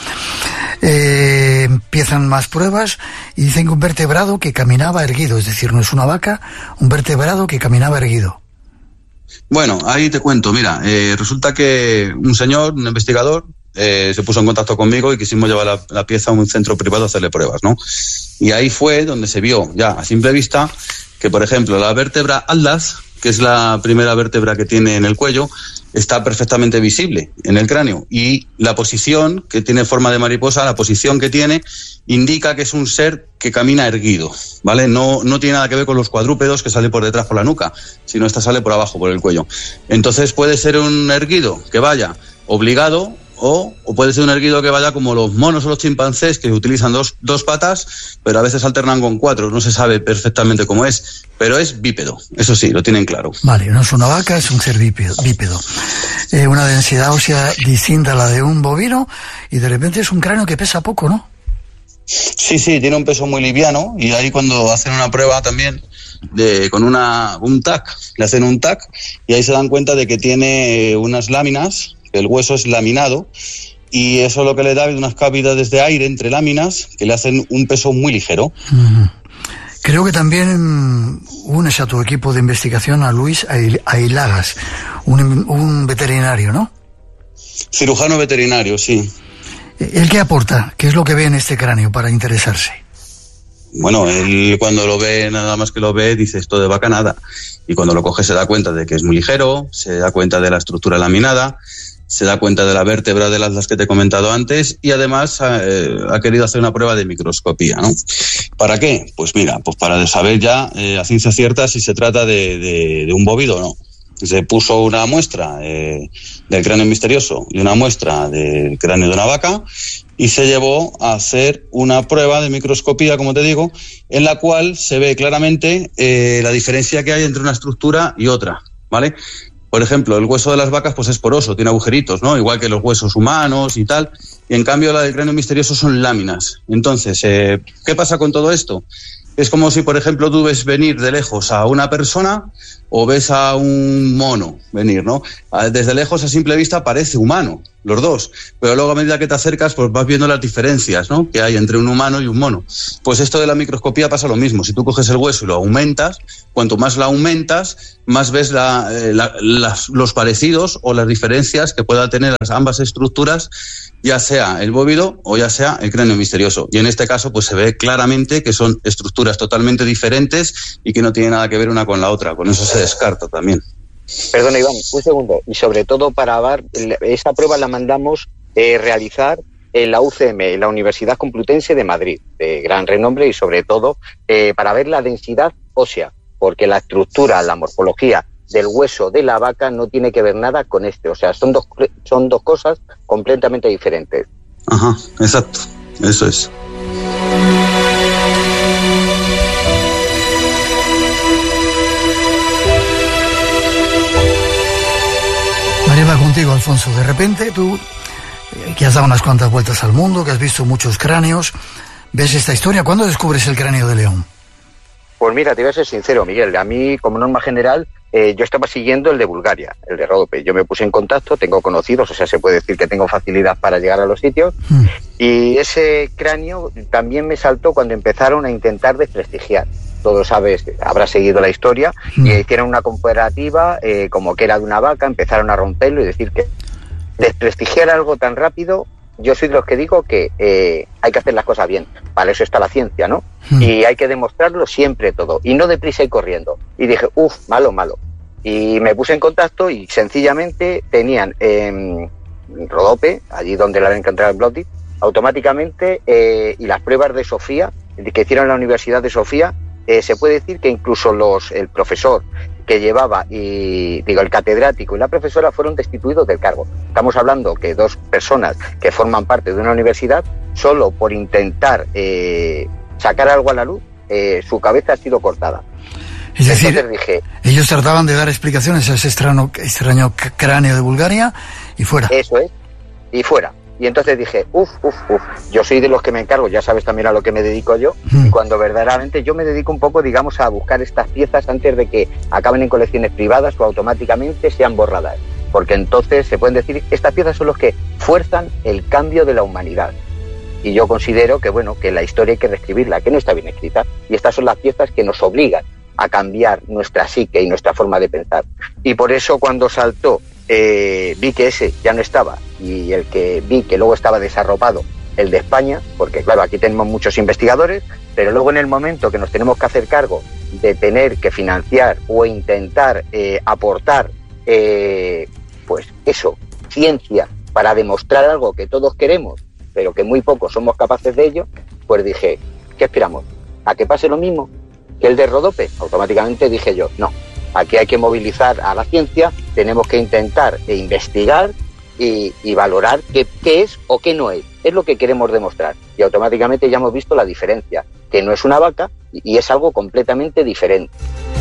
[SPEAKER 1] Eh, empiezan más pruebas y dicen que un vertebrado que caminaba erguido, es decir, no es una vaca, un vertebrado que caminaba erguido.
[SPEAKER 10] Bueno, ahí te cuento, mira, eh, resulta que un señor, un investigador, eh, se puso en contacto conmigo y quisimos llevar la, la pieza a un centro privado a hacerle pruebas, ¿no? Y ahí fue donde se vio, ya a simple vista, que por ejemplo la vértebra Atlas, que es la primera vértebra que tiene en el cuello, está perfectamente visible en el cráneo, y la posición, que tiene forma de mariposa, la posición que tiene indica que es un ser que camina erguido, ¿vale? No, no tiene nada que ver con los cuadrúpedos que salen por detrás por la nuca, sino esta sale por abajo, por el cuello. Entonces puede ser un erguido que vaya obligado, O, o puede ser un erguido que vaya como los monos o los chimpancés, que utilizan dos, dos patas, pero a veces alternan con cuatro. No se sabe perfectamente cómo es, pero es bípedo. Eso sí, lo tienen claro.
[SPEAKER 1] Vale, no es una vaca, es un ser bípedo. bípedo. Eh, una densidad ósea distinta a la de un bovino, y de repente es un cráneo que pesa poco, ¿no?
[SPEAKER 10] Sí, sí, tiene un peso muy liviano, y ahí cuando hacen una prueba también de con una un tac, le hacen un tac, y ahí se dan cuenta de que tiene unas láminas, el hueso es laminado, y eso lo que le da es unas cavidades de aire entre láminas que le hacen un peso muy ligero.
[SPEAKER 1] Uh-huh. Creo que también unes a tu equipo de investigación a Luis Ailagas, un, un veterinario, ¿no?
[SPEAKER 10] Cirujano veterinario, sí.
[SPEAKER 1] ¿El qué aporta? ¿Qué es lo que ve en este cráneo para interesarse?
[SPEAKER 10] Bueno, él cuando lo ve, nada más que lo ve, dice esto de vaca nada. Y cuando lo coge se da cuenta de que es muy ligero, se da cuenta de la estructura laminada, se da cuenta de la vértebra de las, las que te he comentado antes, y además eh, ha querido hacer una prueba de microscopía, ¿no? ¿Para qué? Pues mira, pues para saber ya eh, a ciencia cierta si se trata de, de, de un bóvido o no. Se puso una muestra eh, del cráneo misterioso y una muestra del cráneo de una vaca y se llevó a hacer una prueba de microscopía, como te digo, en la cual se ve claramente eh, la diferencia que hay entre una estructura y otra, ¿vale? Por ejemplo, el hueso de las vacas pues es poroso, tiene agujeritos, ¿no? Igual que los huesos humanos y tal. Y en cambio la del cráneo misterioso son láminas. Entonces, eh, ¿qué pasa con todo esto? Es como si, por ejemplo, tú ves venir de lejos a una persona o ves a un mono venir, ¿no? Desde lejos, a simple vista, parece humano, los dos. Pero luego, a medida que te acercas, pues vas viendo las diferencias, ¿no?, que hay entre un humano y un mono. Pues esto de la microscopía pasa lo mismo. Si tú coges el hueso y lo aumentas, cuanto más lo aumentas, más ves la, la, las, los parecidos o las diferencias que puedan tener las ambas estructuras, ya sea el bóvido o ya sea el cráneo misterioso. Y en este caso, pues se ve claramente que son estructuras totalmente diferentes y que no tienen nada que ver una con la otra. Con eso se descarta también.
[SPEAKER 11] Perdona, Iván, un segundo. Y sobre todo para ver, esa prueba la mandamos eh, realizar en la U C M, en la Universidad Complutense de Madrid, de gran renombre, y sobre todo eh, para ver la densidad ósea, porque la estructura, la morfología del hueso de la vaca no tiene que ver nada con este. O sea, son dos, son dos cosas completamente diferentes.
[SPEAKER 10] Ajá, exacto. Eso es.
[SPEAKER 1] María, va contigo, Alfonso. De repente tú, que has dado unas cuantas vueltas al mundo, que has visto muchos cráneos, ves esta historia. ¿Cuándo descubres el cráneo de león?
[SPEAKER 11] Pues mira, te voy a ser sincero, Miguel. A mí, como norma general, eh, yo estaba siguiendo el de Bulgaria, el de Ródope. Yo me puse en contacto, tengo conocidos, o sea, se puede decir que tengo facilidad para llegar a los sitios. Mm. Y ese cráneo también me saltó cuando empezaron a intentar desprestigiar. Todos sabes, habrás seguido la historia, mm. y hicieron una comparativa eh, como que era de una vaca, empezaron a romperlo y decir que desprestigiar algo tan rápido. Yo soy de los que digo que eh, hay que hacer las cosas bien. Para eso está la ciencia, ¿no? Mm. Y hay que demostrarlo siempre todo. Y no deprisa y corriendo. Y dije, uff, malo, malo. Y me puse en contacto y sencillamente tenían en eh, Ródope, allí donde la habían encontrado en Bloody, automáticamente, eh, y las pruebas de Sofía, que hicieron en la Universidad de Sofía, eh, se puede decir que incluso los el profesor que llevaba, y digo, el catedrático y la profesora fueron destituidos del cargo. Estamos hablando que dos personas que forman parte de una universidad, solo por intentar eh, sacar algo a la luz, eh, su cabeza ha sido cortada.
[SPEAKER 1] Es decir, Entonces dije, ellos trataban de dar explicaciones a ese extraño, extraño cráneo de Bulgaria y fuera.
[SPEAKER 11] Eso es, y fuera. Y entonces dije, uff, uff, uff, yo soy de los que me encargo, ya sabes también a lo que me dedico yo, mm. y cuando verdaderamente yo me dedico un poco, digamos, a buscar estas piezas antes de que acaben en colecciones privadas o automáticamente sean borradas. Porque entonces se pueden decir, estas piezas son los que fuerzan el cambio de la humanidad. Y yo considero que, bueno, que la historia hay que reescribirla, que no está bien escrita. Y estas son las piezas que nos obligan a cambiar nuestra psique y nuestra forma de pensar. Y por eso cuando saltó, Eh, vi que ese ya no estaba, y el que vi que luego estaba desarropado, el de España, porque claro, aquí tenemos muchos investigadores, pero luego en el momento que nos tenemos que hacer cargo de tener que financiar o intentar eh, aportar, eh, pues eso, ciencia, para demostrar algo que todos queremos, pero que muy pocos somos capaces de ello, pues dije, ¿qué esperamos? ¿A que pase lo mismo que el de Ródope? Automáticamente dije yo, no. Aquí hay que movilizar a la ciencia, tenemos que intentar e investigar y, y valorar qué, qué es o qué no es. Es lo que queremos demostrar. Y automáticamente ya hemos visto la diferencia, que no es una vaca y, y es algo completamente diferente.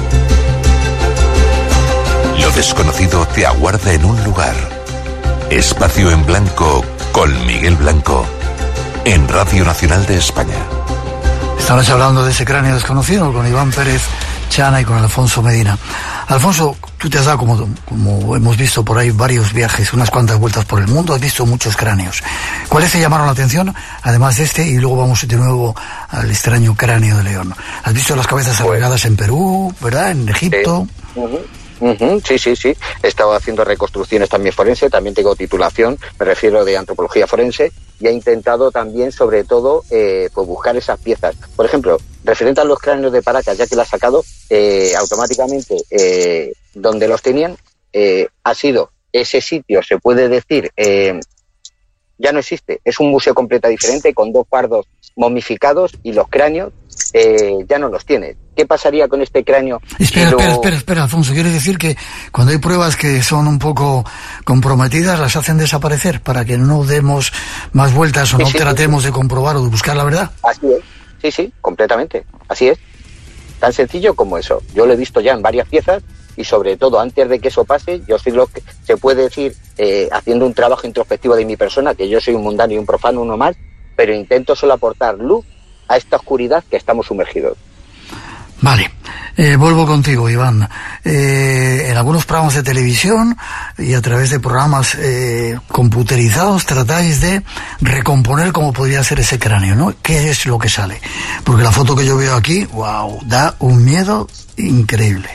[SPEAKER 3] Lo desconocido te aguarda en un lugar. Espacio en Blanco con Miguel Blanco, en Radio Nacional de España.
[SPEAKER 1] Estamos hablando de ese cráneo desconocido con Iván Pérez Chana y con Alfonso Medina. Alfonso, tú te has dado, como, como hemos visto por ahí, varios viajes, unas cuantas vueltas por el mundo, has visto muchos cráneos. ¿Cuáles te llamaron la atención, además de este? Y luego vamos de nuevo al extraño cráneo de león. ¿Has visto las cabezas alargadas en Perú, verdad? En Egipto.
[SPEAKER 11] Sí. Uh-huh. Uh-huh, sí, sí, sí. He estado haciendo reconstrucciones también forense, también tengo titulación, me refiero de antropología forense, y he intentado también, sobre todo, eh, pues buscar esas piezas. Por ejemplo, referente a los cráneos de Paracas, ya que lo ha sacado, eh, automáticamente, eh, donde los tenían, eh, ha sido ese sitio, se puede decir, eh, ya no existe. Es un museo completamente diferente, con dos pardos momificados, y los cráneos eh, ya no los tiene. ¿Qué pasaría con este cráneo?
[SPEAKER 1] Espera,
[SPEAKER 11] lo...
[SPEAKER 1] espera, espera, espera, Alfonso. ¿Quiere decir que cuando hay pruebas que son un poco comprometidas, las hacen desaparecer para que no demos más vueltas o
[SPEAKER 11] sí,
[SPEAKER 1] no
[SPEAKER 11] sí,
[SPEAKER 1] tratemos
[SPEAKER 11] sí.
[SPEAKER 1] de comprobar o de buscar la verdad?
[SPEAKER 11] Así es. Sí, sí, completamente. Así es. Tan sencillo como eso. Yo lo he visto ya en varias piezas y, sobre todo, antes de que eso pase, yo soy lo que se puede decir, eh, haciendo un trabajo introspectivo de mi persona, que yo soy un mundano y un profano, uno más, pero intento solo aportar luz a esta oscuridad que estamos sumergidos.
[SPEAKER 1] Vale, eh, vuelvo contigo, Iván. Eh, en algunos programas de televisión y a través de programas eh, computerizados tratáis de recomponer cómo podría ser ese cráneo, ¿no? ¿Qué es lo que sale? Porque la foto que yo veo aquí, wow, da un miedo increíble.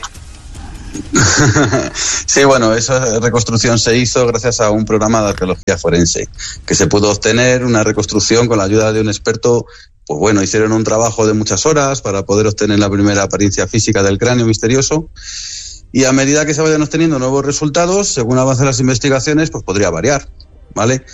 [SPEAKER 10] Sí, bueno, esa reconstrucción se hizo gracias a un programa de arqueología forense, que se pudo obtener una reconstrucción con la ayuda de un experto. Pues bueno, hicieron un trabajo de muchas horas para poder obtener la primera apariencia física del cráneo misterioso, y a medida que se vayan obteniendo nuevos resultados, según avancen las investigaciones, pues podría variar, ¿vale?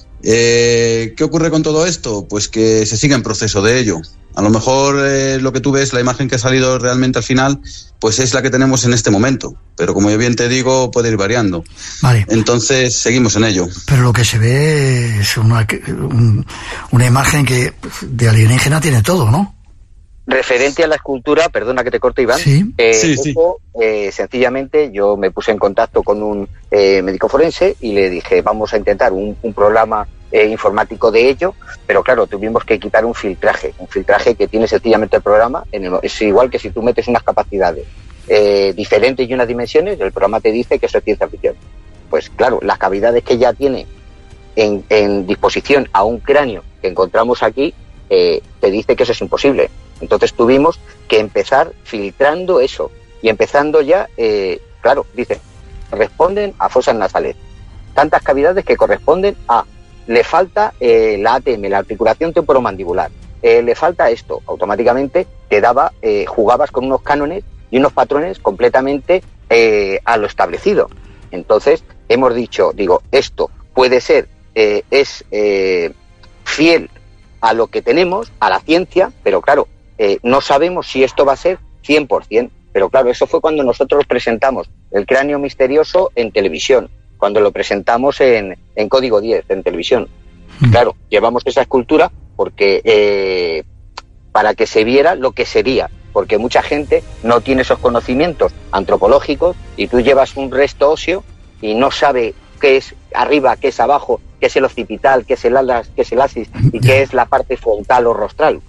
[SPEAKER 10] Eh, ¿Qué ocurre con todo esto? Pues que se sigue en proceso de ello. A lo mejor eh, lo que tú ves, la imagen que ha salido realmente al final, pues es la que tenemos en este momento. Pero como yo bien te digo, puede ir variando.
[SPEAKER 1] Vale.
[SPEAKER 10] Entonces, seguimos en ello.
[SPEAKER 1] Pero lo que se ve es una, un, una imagen que de alienígena tiene todo, ¿no?
[SPEAKER 11] Referente a la escultura, perdona que te corte, Iván,
[SPEAKER 1] sí.
[SPEAKER 11] Eh,
[SPEAKER 10] sí,
[SPEAKER 11] eso,
[SPEAKER 10] sí.
[SPEAKER 11] Eh, sencillamente yo me puse en contacto con un eh, médico forense y le dije, vamos a intentar un, un programa eh, informático de ello, pero claro, tuvimos que quitar un filtraje, un filtraje que tiene sencillamente el programa, en el, es igual que si tú metes unas capacidades eh, diferentes y unas dimensiones, el programa te dice que eso es ciencia ficción. Pues claro, las cavidades que ya tiene en, en disposición a un cráneo que encontramos aquí, eh, te dice que eso es imposible. Entonces tuvimos que empezar filtrando eso y empezando ya, eh, claro, dice, responden a fosas nasales. Tantas cavidades que corresponden a, le falta eh, la A T M, la articulación temporomandibular, eh, le falta esto. Automáticamente te daba, eh, jugabas con unos cánones y unos patrones completamente eh, a lo establecido. Entonces hemos dicho, digo, esto puede ser, eh, es eh, fiel a lo que tenemos, a la ciencia, pero claro, Eh, no sabemos si esto va a ser cien por ciento, pero claro, eso fue cuando nosotros presentamos el cráneo misterioso en televisión, cuando lo presentamos en, en Código diez, en televisión. Mm. Claro, llevamos esa escultura porque eh, para que se viera lo que sería, porque mucha gente no tiene esos conocimientos antropológicos y tú llevas un resto óseo y no sabe qué es arriba, qué es abajo, qué es el occipital, qué es el alas, qué es el asis y qué es la parte frontal o rostral.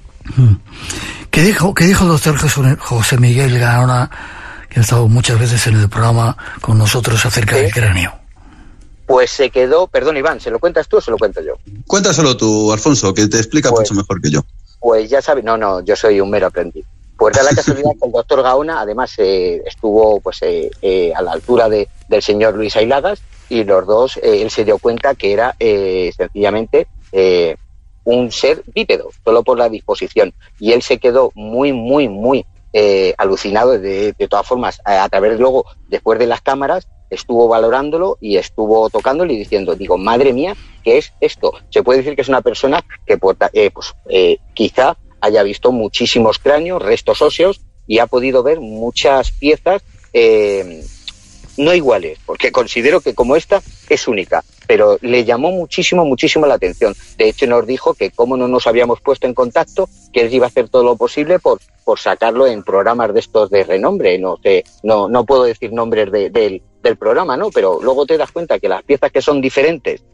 [SPEAKER 1] ¿Qué dijo, qué dijo el doctor José Miguel Gaona, que ha estado muchas veces en el programa con nosotros, acerca ¿Sí? del cráneo?
[SPEAKER 11] Pues se quedó, perdón Iván, ¿se lo cuentas tú o se lo cuento yo?
[SPEAKER 10] Cuéntaselo tú, Alfonso, que te explica pues, mucho mejor que yo.
[SPEAKER 11] Pues ya sabes, no, no, yo soy un mero aprendiz. Pues da la casualidad que el doctor Gaona, además, eh, estuvo pues eh, eh, a la altura de, del señor Luis Ailadas, y los dos, eh, él se dio cuenta que era eh, sencillamente... Eh, un ser bípedo, solo por la disposición, y él se quedó muy, muy, muy eh, alucinado. De, de todas formas, a, a través luego, después de las cámaras, estuvo valorándolo y estuvo tocándolo y diciendo, digo, madre mía, ¿qué es esto? Se puede decir que es una persona que eh, pues, eh, quizá haya visto muchísimos cráneos, restos óseos, y ha podido ver muchas piezas eh, no iguales, porque considero que como esta es única, pero le llamó muchísimo, muchísimo la atención. De hecho, nos dijo que como no nos habíamos puesto en contacto, que él iba a hacer todo lo posible por, por sacarlo en programas de estos de renombre. No sé, no, no puedo decir nombres de, de, del programa, ¿no? Pero luego te das cuenta que las piezas que son diferentes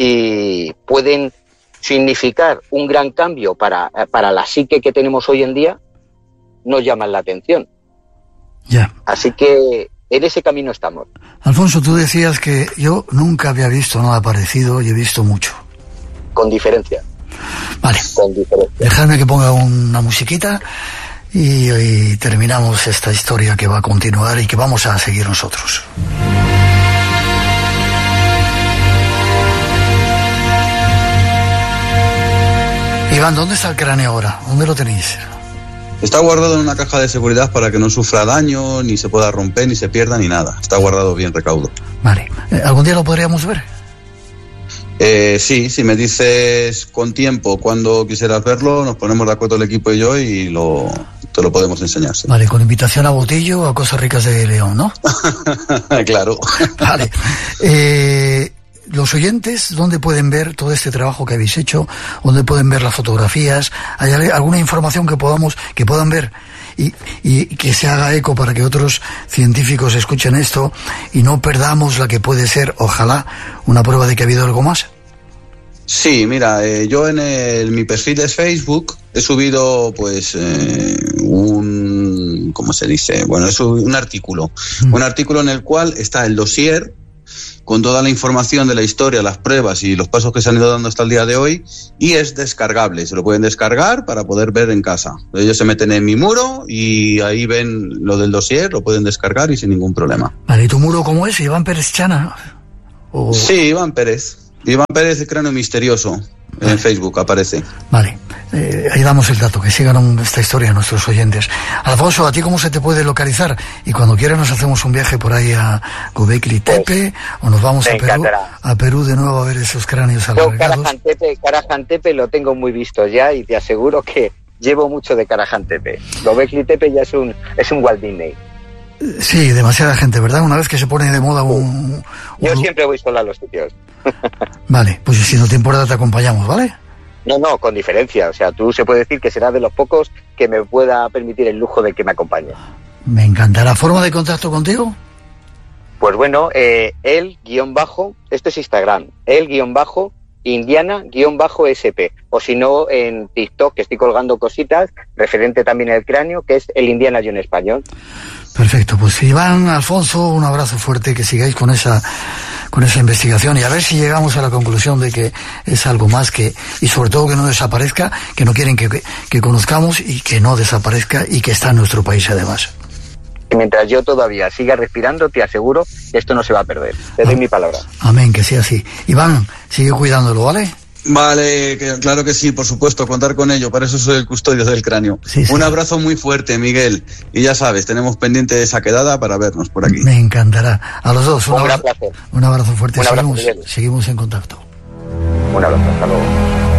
[SPEAKER 11] y pueden significar un gran cambio para, para la psique que tenemos hoy en día, nos llaman la atención.
[SPEAKER 1] Ya.
[SPEAKER 11] Así que en ese camino estamos.
[SPEAKER 1] Alfonso, tú decías que yo nunca había visto nada parecido y he visto mucho.
[SPEAKER 11] Con diferencia.
[SPEAKER 1] Vale.
[SPEAKER 11] Con diferencia.
[SPEAKER 1] Dejadme que ponga una musiquita y, y terminamos esta historia que va a continuar y que vamos a seguir nosotros. Iván, ¿dónde está el cráneo ahora? ¿Dónde lo tenéis?
[SPEAKER 10] Está guardado en una caja de seguridad para que no sufra daño, ni se pueda romper, ni se pierda, ni nada. Está guardado bien recaudo.
[SPEAKER 1] Vale. ¿Algún día lo podríamos ver?
[SPEAKER 10] Eh, sí, si me dices con tiempo cuando quisieras verlo, nos ponemos de acuerdo el equipo y yo y lo, te lo podemos enseñar. Sí.
[SPEAKER 1] Vale, con invitación a Botillo o a Cosas Ricas de León, ¿no?
[SPEAKER 10] Claro.
[SPEAKER 1] Vale. Eh... Los oyentes, ¿dónde pueden ver todo este trabajo que habéis hecho? ¿Dónde pueden ver las fotografías? ¿Hay alguna información que podamos, que puedan ver y, y que se haga eco para que otros científicos escuchen esto y no perdamos la que puede ser, ojalá, una prueba de que ha habido algo más?
[SPEAKER 10] Sí, mira, eh, yo en el, mi perfil de Facebook he subido, pues, eh, un, ¿cómo se dice? Bueno, es un artículo, mm. un artículo en el cual está el dossier con toda la información de la historia, las pruebas y los pasos que se han ido dando hasta el día de hoy, y es descargable, se lo pueden descargar para poder ver en casa. Ellos se meten en mi muro y ahí ven lo del dossier, lo pueden descargar y sin ningún problema.
[SPEAKER 1] Vale, ¿y tu muro cómo es? ¿Iván Pérez Chana? ¿O...
[SPEAKER 10] Sí, Iván Pérez. Iván Pérez, el cráneo misterioso. Vale. En Facebook aparece.
[SPEAKER 1] Vale, eh, ahí damos el dato, que sigan esta historia a nuestros oyentes. Alfonso, ¿a ti cómo se te puede localizar? Y cuando quieras nos hacemos un viaje por ahí a Göbekli Tepe, pues, o nos vamos a Perú, a Perú de nuevo a ver esos cráneos alargados.
[SPEAKER 11] Karajantepe, Karajantepe lo tengo muy visto ya y te aseguro que llevo mucho de Karajantepe. Göbekli Tepe ya es un, es un Walt Disney.
[SPEAKER 1] Sí, demasiada gente, ¿verdad? Una vez que se pone de moda un... un...
[SPEAKER 11] Yo siempre voy sola a los sitios.
[SPEAKER 1] Vale, pues si no te importa te acompañamos, ¿vale?
[SPEAKER 11] No, no, con diferencia. O sea, tú se puede decir que serás de los pocos que me pueda permitir el lujo de que me acompañe.
[SPEAKER 1] Me encantará. ¿Forma de contacto contigo?
[SPEAKER 11] Pues bueno, eh, el guión bajo, esto es Instagram, el guión bajo, Indiana guión bajo S P. O si no, en TikTok, que estoy colgando cositas, referente también al cráneo, que es el Indiana Jones español.
[SPEAKER 1] Perfecto, pues Iván, Alfonso, un abrazo fuerte, que sigáis con esa con esa investigación y a ver si llegamos a la conclusión de que es algo más que, y sobre todo que no desaparezca, que no quieren que, que, que conozcamos y que no desaparezca y que está en nuestro país además.
[SPEAKER 11] Mientras yo todavía siga respirando, te aseguro que esto no se va a perder. Te doy ah, mi palabra.
[SPEAKER 1] Amén, que sea así. Iván, sigue cuidándolo, ¿vale?
[SPEAKER 10] Vale, que, claro que sí, por supuesto, contar con ello, para eso soy el custodio del cráneo. Sí, sí. Un abrazo muy fuerte, Miguel, y ya sabes, tenemos pendiente esa quedada para vernos por aquí.
[SPEAKER 1] Me encantará. A los dos, un,
[SPEAKER 11] un
[SPEAKER 1] abrazo,
[SPEAKER 11] placer.
[SPEAKER 1] Un abrazo fuerte,
[SPEAKER 11] un abrazo,
[SPEAKER 1] seguimos, seguimos en contacto.
[SPEAKER 11] Un abrazo, hasta luego.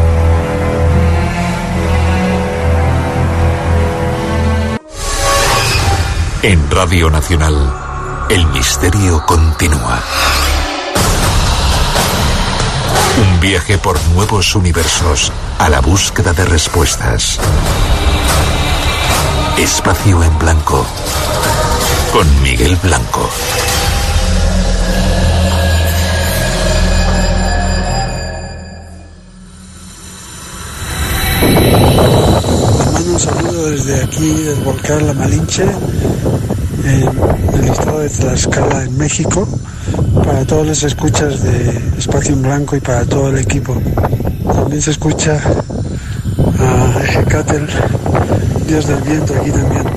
[SPEAKER 3] En Radio Nacional, el misterio continúa. Un viaje por nuevos universos a la búsqueda de respuestas. Espacio en Blanco con Miguel Blanco.
[SPEAKER 12] Un saludo desde aquí, del volcán La Malinche, en el estado de Tlaxcala, en México, para todos los escuchas de Espacio en Blanco y para todo el equipo. También se escucha a Ejecatl, Dios del Viento, aquí también.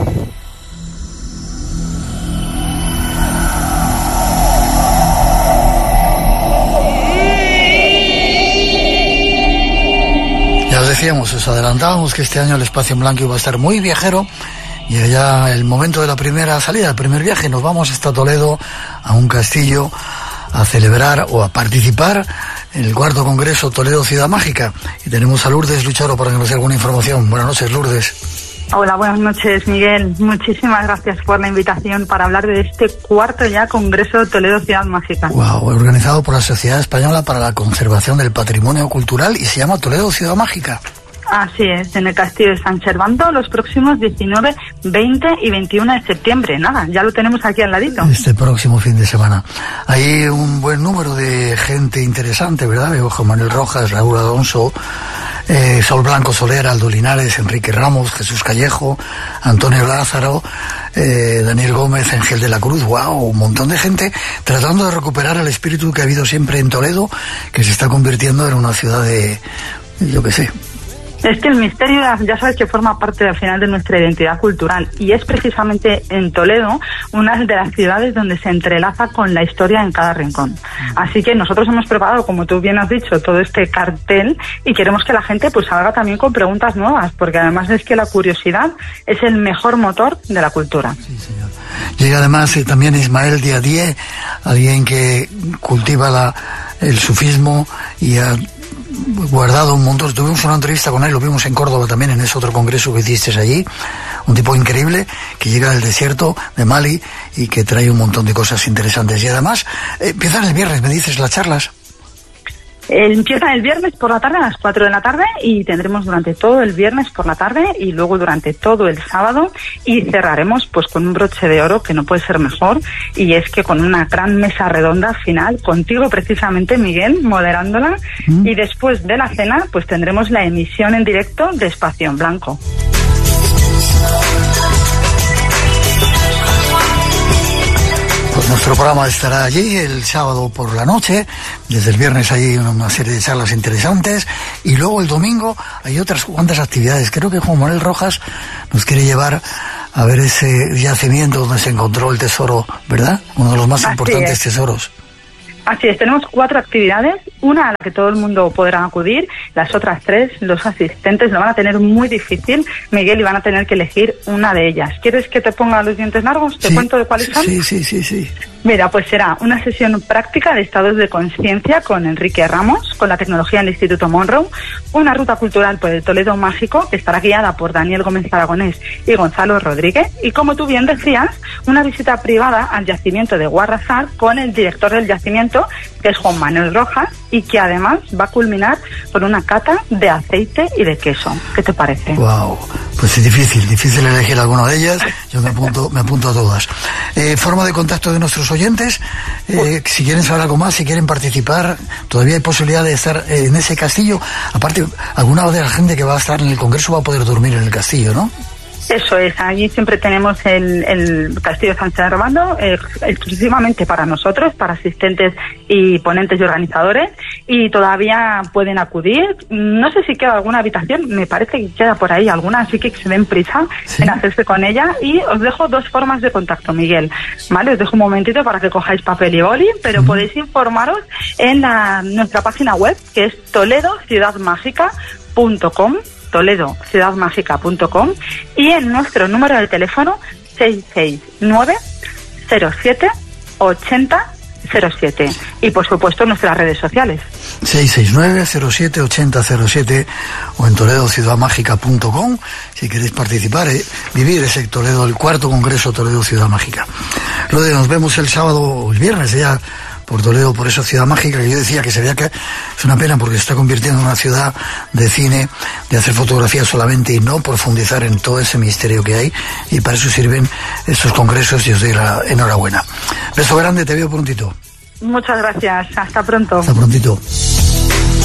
[SPEAKER 1] Ya os decíamos, os adelantábamos que este año el Espacio en Blanco iba a estar muy viajero. Y ya el momento de la primera salida, el primer viaje, nos vamos hasta Toledo, a un castillo, a celebrar o a participar en el cuarto congreso Toledo Ciudad Mágica. Y tenemos a Lourdes Lucharo para que nos dé alguna información. Buenas noches, Lourdes.
[SPEAKER 13] Hola, buenas noches, Miguel. Muchísimas gracias por la invitación para hablar de este cuarto ya congreso Toledo Ciudad Mágica.
[SPEAKER 1] Wow, organizado por la Sociedad Española para la Conservación del Patrimonio Cultural y se llama Toledo Ciudad Mágica.
[SPEAKER 13] Así es, en el Castillo de San Servando los próximos diecinueve, veinte y veintiuno de septiembre. Nada, ya lo tenemos aquí al ladito.
[SPEAKER 1] Este próximo fin de semana. Hay un buen número de gente interesante, ¿verdad? Veo Juan Manuel Rojas, Raúl Alonso, eh, Sol Blanco Soler, Aldo Linares, Enrique Ramos, Jesús Callejo, Antonio Lázaro, eh, Daniel Gómez, Ángel de la Cruz. Wow, un montón de gente tratando de recuperar el espíritu que ha habido siempre en Toledo, que se está convirtiendo en una ciudad de, yo qué sé.
[SPEAKER 13] Es que el misterio, ya sabes que forma parte al final de nuestra identidad cultural, y es precisamente en Toledo una de las ciudades donde se entrelaza con la historia en cada rincón. Así que nosotros hemos preparado, como tú bien has dicho, todo este cartel, y queremos que la gente pues salga también con preguntas nuevas, porque además es que la curiosidad es el mejor motor de la cultura.
[SPEAKER 1] Sí, señor. Llega además eh, también Ismael Diadier, alguien que cultiva la, el sufismo y ha guardado un montón. Tuvimos una entrevista con él, lo vimos en Córdoba también, en ese otro congreso que hiciste allí. Un tipo increíble que llega del desierto de Mali y que trae un montón de cosas interesantes. Y además, eh, empiezan el viernes, me dices, las charlas.
[SPEAKER 13] Empieza el viernes por la tarde a las cuatro de la tarde y tendremos durante todo el viernes por la tarde y luego durante todo el sábado, y cerraremos pues con un broche de oro que no puede ser mejor, y es que con una gran mesa redonda final contigo precisamente, Miguel, moderándola, mm. y después de la cena pues tendremos la emisión en directo de Espacio en Blanco.
[SPEAKER 1] Pues nuestro programa estará allí el sábado por la noche, desde el viernes hay una serie de charlas interesantes, y luego el domingo hay otras cuantas actividades. Creo que Juan Manuel Rojas nos quiere llevar a ver ese yacimiento donde se encontró el tesoro, ¿verdad? Uno de los más
[SPEAKER 13] Así
[SPEAKER 1] importantes
[SPEAKER 13] es.
[SPEAKER 1] tesoros.
[SPEAKER 13] Así es, tenemos cuatro actividades, una a la que todo el mundo podrá acudir, las otras tres, los asistentes lo van a tener muy difícil, Miguel, y van a tener que elegir una de ellas. ¿Quieres que te ponga los dientes largos? ¿Te
[SPEAKER 1] sí,
[SPEAKER 13] cuento de cuáles son?
[SPEAKER 1] Sí, sí, sí, sí.
[SPEAKER 13] Mira, pues será una sesión práctica de estados de conciencia con Enrique Ramos, con la tecnología del Instituto Monroe, una ruta cultural por el Toledo Mágico, que estará guiada por Daniel Gómez Aragonés y Gonzalo Rodríguez, y como tú bien decías, una visita privada al yacimiento de Guarrazar con el director del yacimiento, que es Juan Manuel Rojas, y que además va a culminar con una cata de aceite y de queso. ¿Qué te parece?
[SPEAKER 1] Wow, pues es difícil, difícil elegir alguna de ellas. Yo me apunto, me apunto a todas. Eh, forma de contacto de nuestros oyentes, eh, si quieren saber algo más, si quieren participar, todavía hay posibilidad de estar eh, en ese castillo. Aparte, alguna de la gente que va a estar en el congreso va a poder dormir en el castillo, ¿no?
[SPEAKER 13] Eso es, allí siempre tenemos el, el Castillo de San Servando eh, exclusivamente para nosotros, para asistentes y ponentes y organizadores, y todavía pueden acudir. No sé si queda alguna habitación, me parece que queda por ahí alguna, así que se den prisa ¿Sí? en hacerse con ella, y os dejo dos formas de contacto, Miguel, ¿vale? Os dejo un momentito para que cojáis papel y boli, pero ¿Mm? podéis informaros en la, nuestra página web, que es toledo ciudad mágica punto com, toledo ciudad mágica punto com, y en nuestro número de teléfono seis seis nueve cero siete ochenta cero siete, y por supuesto nuestras redes sociales
[SPEAKER 1] seis seis nueve cero siete ochenta cero siete o en toledo ciudad mágica punto com si queréis participar, eh, vivir ese Toledo, el cuarto congreso Toledo Ciudad Mágica. Lo de nos vemos el sábado o el viernes ya por Toledo, por esa ciudad mágica que yo decía que se vea que es una pena porque se está convirtiendo en una ciudad de cine, de hacer fotografías solamente y no profundizar en todo ese misterio que hay, y para eso sirven estos congresos, y os doy la enhorabuena. Beso grande, te veo prontito.
[SPEAKER 13] Muchas gracias, hasta pronto.
[SPEAKER 1] Hasta prontito.